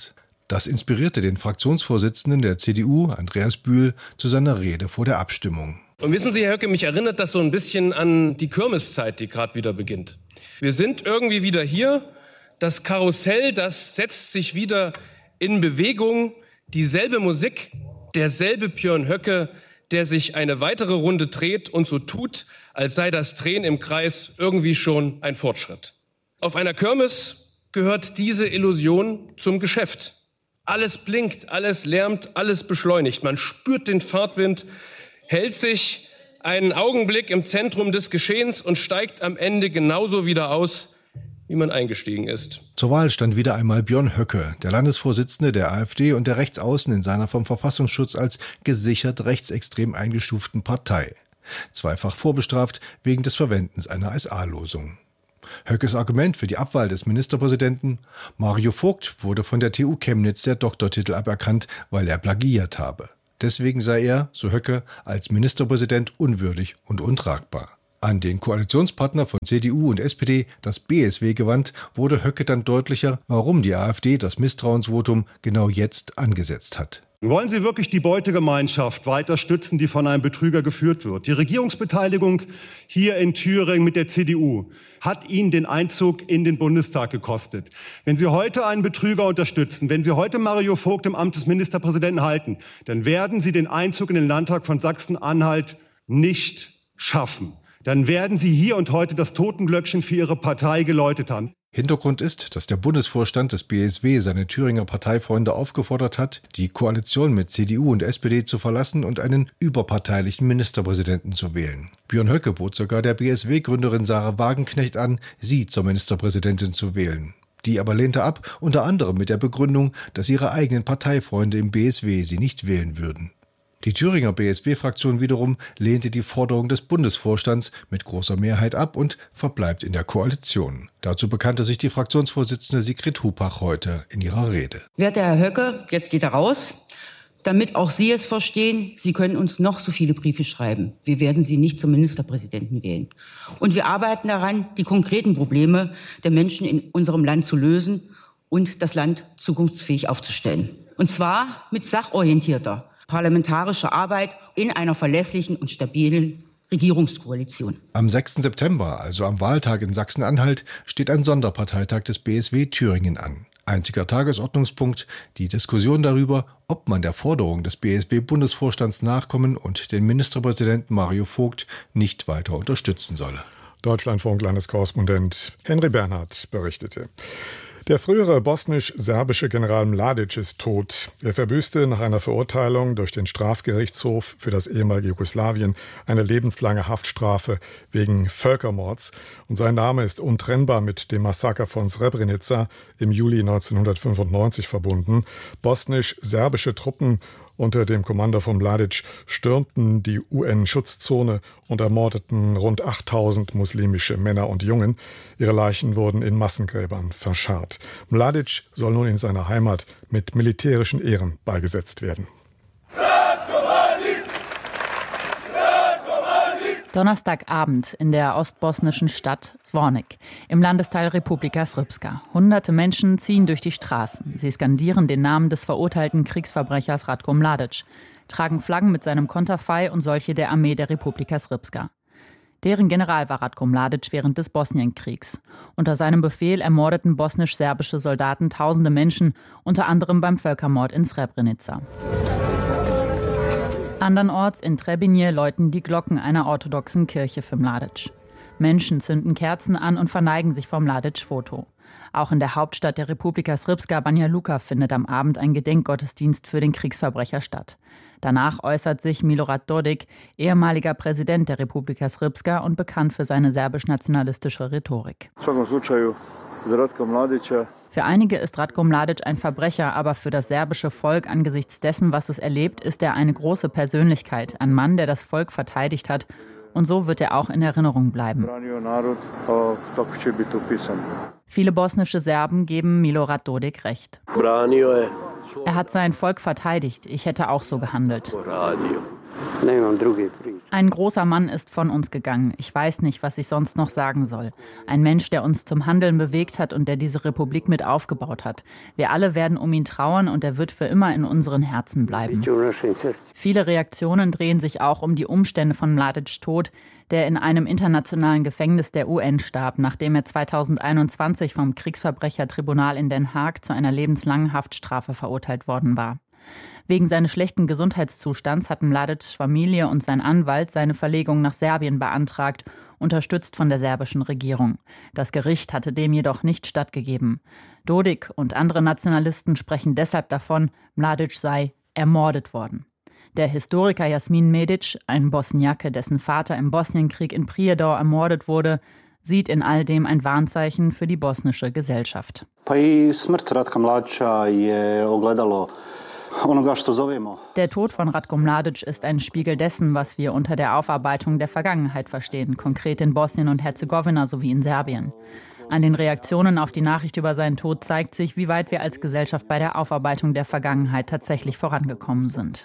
Das inspirierte den Fraktionsvorsitzenden der CDU, Andreas Bühl, zu seiner Rede vor der Abstimmung. Und wissen Sie, Herr Höcke, mich erinnert das so ein bisschen an die Kirmeszeit, die gerade wieder beginnt. Wir sind irgendwie wieder hier. Das Karussell, das setzt sich wieder in Bewegung. Dieselbe Musik, derselbe Björn Höcke, der sich eine weitere Runde dreht und so tut, als sei das Drehen im Kreis irgendwie schon ein Fortschritt. Auf einer Kirmes gehört diese Illusion zum Geschäft. Alles blinkt, alles lärmt, alles beschleunigt. Man spürt den Fahrtwind, hält sich einen Augenblick im Zentrum des Geschehens und steigt am Ende genauso wieder aus, wie man eingestiegen ist. Zur Wahl stand wieder einmal Björn Höcke, der Landesvorsitzende der AfD und der Rechtsaußen in seiner vom Verfassungsschutz als gesichert rechtsextrem eingestuften Partei. Zweifach vorbestraft wegen des Verwendens einer SA-Losung. Höckes Argument für die Abwahl des Ministerpräsidenten: Mario Vogt wurde von der TU Chemnitz der Doktortitel aberkannt, weil er plagiiert habe. Deswegen sei er, so Höcke, als Ministerpräsident unwürdig und untragbar. An den Koalitionspartner von CDU und SPD, das BSW, gewandt, wurde Höcke dann deutlicher, warum die AfD das Misstrauensvotum genau jetzt angesetzt hat. Wollen Sie wirklich die Beutegemeinschaft weiter stützen, die von einem Betrüger geführt wird? Die Regierungsbeteiligung hier in Thüringen mit der CDU hat Ihnen den Einzug in den Bundestag gekostet. Wenn Sie heute einen Betrüger unterstützen, wenn Sie heute Mario Vogt im Amt des Ministerpräsidenten halten, dann werden Sie den Einzug in den Landtag von Sachsen-Anhalt nicht schaffen. Dann werden Sie hier und heute das Totenglöckchen für Ihre Partei geläutet haben. Hintergrund ist, dass der Bundesvorstand des BSW seine Thüringer Parteifreunde aufgefordert hat, die Koalition mit CDU und SPD zu verlassen und einen überparteilichen Ministerpräsidenten zu wählen. Björn Höcke bot sogar der BSW-Gründerin Sarah Wagenknecht an, sie zur Ministerpräsidentin zu wählen. Die aber lehnte ab, unter anderem mit der Begründung, dass ihre eigenen Parteifreunde im BSW sie nicht wählen würden. Die Thüringer BSW-Fraktion wiederum lehnte die Forderung des Bundesvorstands mit großer Mehrheit ab und verbleibt in der Koalition. Dazu bekannte sich die Fraktionsvorsitzende Sigrid Hupach heute in ihrer Rede. Werter Herr Höcke, jetzt geht er raus. Damit auch Sie es verstehen, Sie können uns noch so viele Briefe schreiben. Wir werden Sie nicht zum Ministerpräsidenten wählen. Und wir arbeiten daran, die konkreten Probleme der Menschen in unserem Land zu lösen und das Land zukunftsfähig aufzustellen. Und zwar mit sachorientierter parlamentarische Arbeit in einer verlässlichen und stabilen Regierungskoalition. Am 6. September, also am Wahltag in Sachsen-Anhalt, steht ein Sonderparteitag des BSW Thüringen an. Einziger Tagesordnungspunkt die Diskussion darüber, ob man der Forderung des BSW-Bundesvorstands nachkommen und den Ministerpräsidenten Mario Vogt nicht weiter unterstützen solle. Deutschlandfunk-Landeskorrespondent Henry Bernhard berichtete. Der frühere bosnisch-serbische General Mladic ist tot. Er verbüßte nach einer Verurteilung durch den Strafgerichtshof für das ehemalige Jugoslawien eine lebenslange Haftstrafe wegen Völkermords. Und sein Name ist untrennbar mit dem Massaker von Srebrenica im Juli 1995 verbunden. Bosnisch-serbische Truppen unter dem Kommando von Mladic stürmten die UN-Schutzzone und ermordeten rund 8000 muslimische Männer und Jungen. Ihre Leichen wurden in Massengräbern verscharrt. Mladic soll nun in seiner Heimat mit militärischen Ehren beigesetzt werden. Donnerstagabend in der ostbosnischen Stadt Zvornik im Landesteil Republika Srpska. Hunderte Menschen ziehen durch die Straßen. Sie skandieren den Namen des verurteilten Kriegsverbrechers Ratko Mladic, tragen Flaggen mit seinem Konterfei und solche der Armee der Republika Srpska. Deren General war Ratko Mladic während des Bosnienkriegs. Unter seinem Befehl ermordeten bosnisch-serbische Soldaten tausende Menschen, unter anderem beim Völkermord in Srebrenica. Andernorts in Trebinje läuten die Glocken einer orthodoxen Kirche für Mladic. Menschen zünden Kerzen an und verneigen sich vor Mladic-Foto. Auch in der Hauptstadt der Republika Srpska, Banja Luka, findet am Abend ein Gedenkgottesdienst für den Kriegsverbrecher statt. Danach äußert sich Milorad Dodik, ehemaliger Präsident der Republika Srpska und bekannt für seine serbisch-nationalistische Rhetorik. Für einige ist Ratko Mladic ein Verbrecher, aber für das serbische Volk angesichts dessen, was es erlebt, ist er eine große Persönlichkeit, ein Mann, der das Volk verteidigt hat. Und so wird er auch in Erinnerung bleiben. Viele bosnische Serben geben Milorad Dodik recht. Er hat sein Volk verteidigt. Ich hätte auch so gehandelt. Ein großer Mann ist von uns gegangen. Ich weiß nicht, was ich sonst noch sagen soll. Ein Mensch, der uns zum Handeln bewegt hat und der diese Republik mit aufgebaut hat. Wir alle werden um ihn trauern und er wird für immer in unseren Herzen bleiben. Viele Reaktionen drehen sich auch um die Umstände von Mladics Tod, der in einem internationalen Gefängnis der UN starb, nachdem er 2021 vom Kriegsverbrechertribunal in Den Haag zu einer lebenslangen Haftstrafe verurteilt worden war. Wegen seines schlechten Gesundheitszustands hatten Mladics Familie und sein Anwalt seine Verlegung nach Serbien beantragt, unterstützt von der serbischen Regierung. Das Gericht hatte dem jedoch nicht stattgegeben. Dodik und andere Nationalisten sprechen deshalb davon, Mladic sei ermordet worden. Der Historiker Jasmin Medic, ein Bosniake, dessen Vater im Bosnienkrieg in Prijedor ermordet wurde, sieht in all dem ein Warnzeichen für die bosnische Gesellschaft. Der Tod von Ratko Mladic ist ein Spiegel dessen, was wir unter der Aufarbeitung der Vergangenheit verstehen, konkret in Bosnien und Herzegowina sowie in Serbien. An den Reaktionen auf die Nachricht über seinen Tod zeigt sich, wie weit wir als Gesellschaft bei der Aufarbeitung der Vergangenheit tatsächlich vorangekommen sind.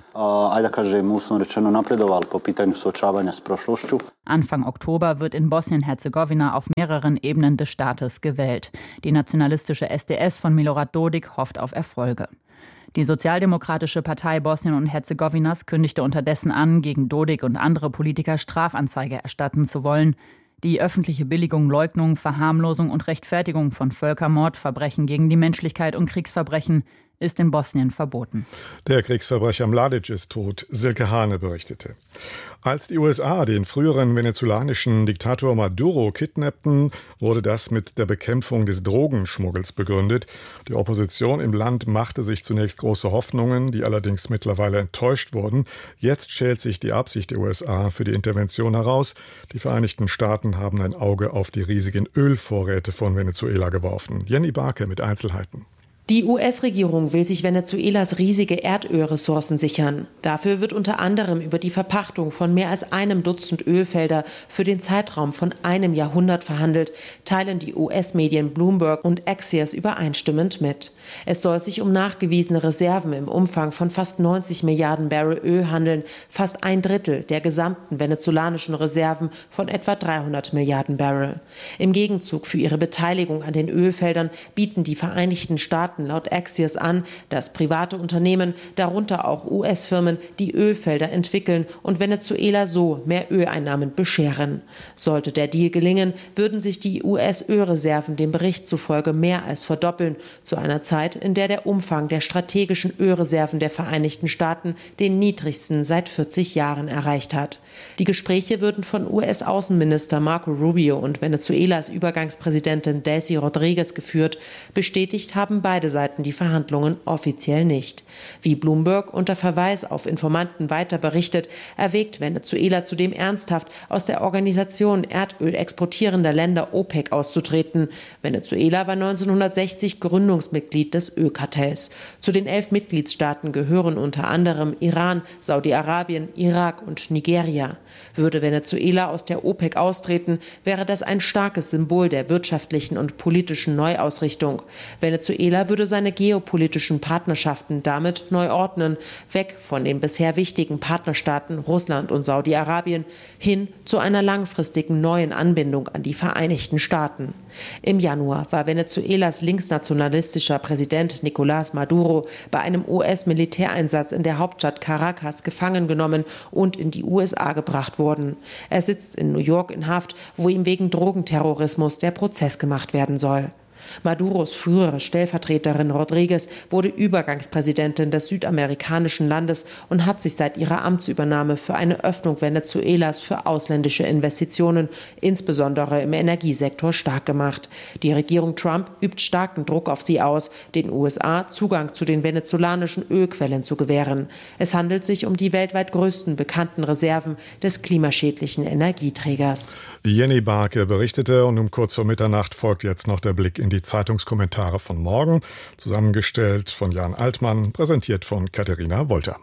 Anfang Oktober wird in Bosnien-Herzegowina auf mehreren Ebenen des Staates gewählt. Die nationalistische SDS von Milorad Dodik hofft auf Erfolge. Die Sozialdemokratische Partei Bosnien und Herzegowinas kündigte unterdessen an, gegen Dodik und andere Politiker Strafanzeige erstatten zu wollen. Die öffentliche Billigung, Leugnung, Verharmlosung und Rechtfertigung von Völkermord, Verbrechen gegen die Menschlichkeit und Kriegsverbrechen ist in Bosnien verboten. Der Kriegsverbrecher Mladic ist tot, Silke Hane berichtete. Als die USA den früheren venezolanischen Diktator Maduro kidnappten, wurde das mit der Bekämpfung des Drogenschmuggels begründet. Die Opposition im Land machte sich zunächst große Hoffnungen, die allerdings mittlerweile enttäuscht wurden. Jetzt schält sich die Absicht der USA für die Intervention heraus. Die Vereinigten Staaten haben ein Auge auf die riesigen Ölvorräte von Venezuela geworfen. Jenny Barke mit Einzelheiten. Die US-Regierung will sich Venezuelas riesige Erdölressourcen sichern. Dafür wird unter anderem über die Verpachtung von mehr als 1 Dutzend Ölfelder für den Zeitraum von 1 Jahrhundert verhandelt, teilen die US-Medien Bloomberg und Axios übereinstimmend mit. Es soll sich um nachgewiesene Reserven im Umfang von fast 90 Milliarden Barrel Öl handeln, fast 1/3 der gesamten venezolanischen Reserven von etwa 300 Milliarden Barrel. Im Gegenzug für ihre Beteiligung an den Ölfeldern bieten die Vereinigten Staaten laut Axios an, dass private Unternehmen, darunter auch US-Firmen, die Ölfelder entwickeln und Venezuela so mehr Öleinnahmen bescheren. Sollte der Deal gelingen, würden sich die US-Ölreserven dem Bericht zufolge mehr als verdoppeln, zu einer Zeit, in der der Umfang der strategischen Ölreserven der Vereinigten Staaten den niedrigsten seit 40 Jahren erreicht hat. Die Gespräche würden von US-Außenminister Marco Rubio und Venezuelas Übergangspräsidentin Delcy Rodriguez geführt. Bestätigt haben beide Seiten die Verhandlungen offiziell nicht. Wie Bloomberg unter Verweis auf Informanten weiter berichtet, erwägt Venezuela zudem ernsthaft, aus der Organisation Erdöl exportierender Länder OPEC auszutreten. Venezuela war 1960 Gründungsmitglied des Ölkartells. Zu den 11 Mitgliedstaaten gehören unter anderem Iran, Saudi-Arabien, Irak und Nigeria. Würde Venezuela aus der OPEC austreten, wäre das ein starkes Symbol der wirtschaftlichen und politischen Neuausrichtung. Venezuela würde seine geopolitischen Partnerschaften damit neu ordnen, weg von den bisher wichtigen Partnerstaaten Russland und Saudi-Arabien hin zu einer langfristigen neuen Anbindung an die Vereinigten Staaten. Im Januar war Venezuelas linksnationalistischer Präsident Nicolás Maduro bei einem US-Militäreinsatz in der Hauptstadt Caracas gefangen genommen und in die USA gebracht worden. Er sitzt in New York in Haft, wo ihm wegen Drogenterrorismus der Prozess gemacht werden soll. Maduros frühere Stellvertreterin Rodriguez wurde Übergangspräsidentin des südamerikanischen Landes und hat sich seit ihrer Amtsübernahme für eine Öffnung Venezuelas für ausländische Investitionen, insbesondere im Energiesektor, stark gemacht. Die Regierung Trump übt starken Druck auf sie aus, den USA Zugang zu den venezolanischen Ölquellen zu gewähren. Es handelt sich um die weltweit größten bekannten Reserven des klimaschädlichen Energieträgers. Jenny Barke berichtete und um kurz vor Mitternacht folgt jetzt noch der Blick in die Zeitungskommentare von morgen, zusammengestellt von Jan Altmann, präsentiert von Katharina Wolter.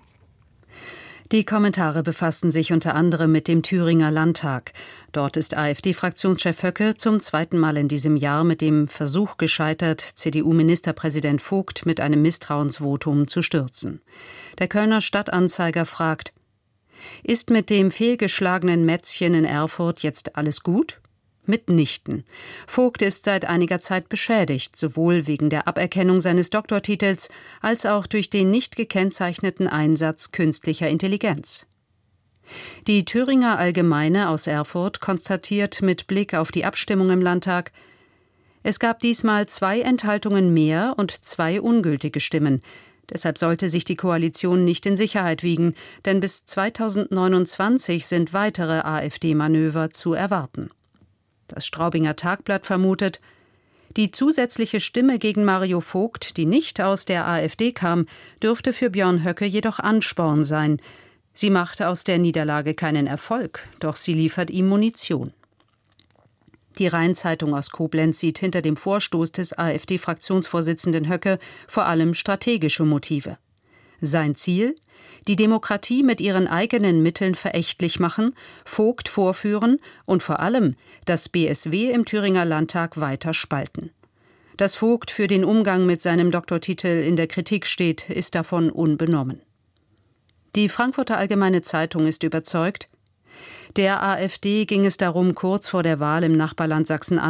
Die Kommentare befassen sich unter anderem mit dem Thüringer Landtag. Dort ist AfD-Fraktionschef Höcke zum 2. Mal in diesem Jahr mit dem Versuch gescheitert, CDU-Ministerpräsident Vogt mit einem Misstrauensvotum zu stürzen. Der Kölner Stadtanzeiger fragt: Ist mit dem fehlgeschlagenen Mätzchen in Erfurt jetzt alles gut? Mitnichten. Vogt ist seit einiger Zeit beschädigt, sowohl wegen der Aberkennung seines Doktortitels als auch durch den nicht gekennzeichneten Einsatz künstlicher Intelligenz. Die Thüringer Allgemeine aus Erfurt konstatiert mit Blick auf die Abstimmung im Landtag: Es gab diesmal 2 Enthaltungen mehr und 2 ungültige Stimmen. Deshalb sollte sich die Koalition nicht in Sicherheit wiegen, denn bis 2029 sind weitere AfD-Manöver zu erwarten. Das Straubinger Tagblatt vermutet, die zusätzliche Stimme gegen Mario Vogt, die nicht aus der AfD kam, dürfte für Björn Höcke jedoch Ansporn sein. Sie macht aus der Niederlage keinen Erfolg, doch sie liefert ihm Munition. Die Rhein-Zeitung aus Koblenz sieht hinter dem Vorstoß des AfD-Fraktionsvorsitzenden Höcke vor allem strategische Motive. Sein Ziel? Die Demokratie mit ihren eigenen Mitteln verächtlich machen, Vogt vorführen und vor allem das BSW im Thüringer Landtag weiter spalten. Dass Vogt für den Umgang mit seinem Doktortitel in der Kritik steht, ist davon unbenommen. Die Frankfurter Allgemeine Zeitung ist überzeugt, der AfD ging es darum, kurz vor der Wahl im Nachbarland Sachsen-Anhalt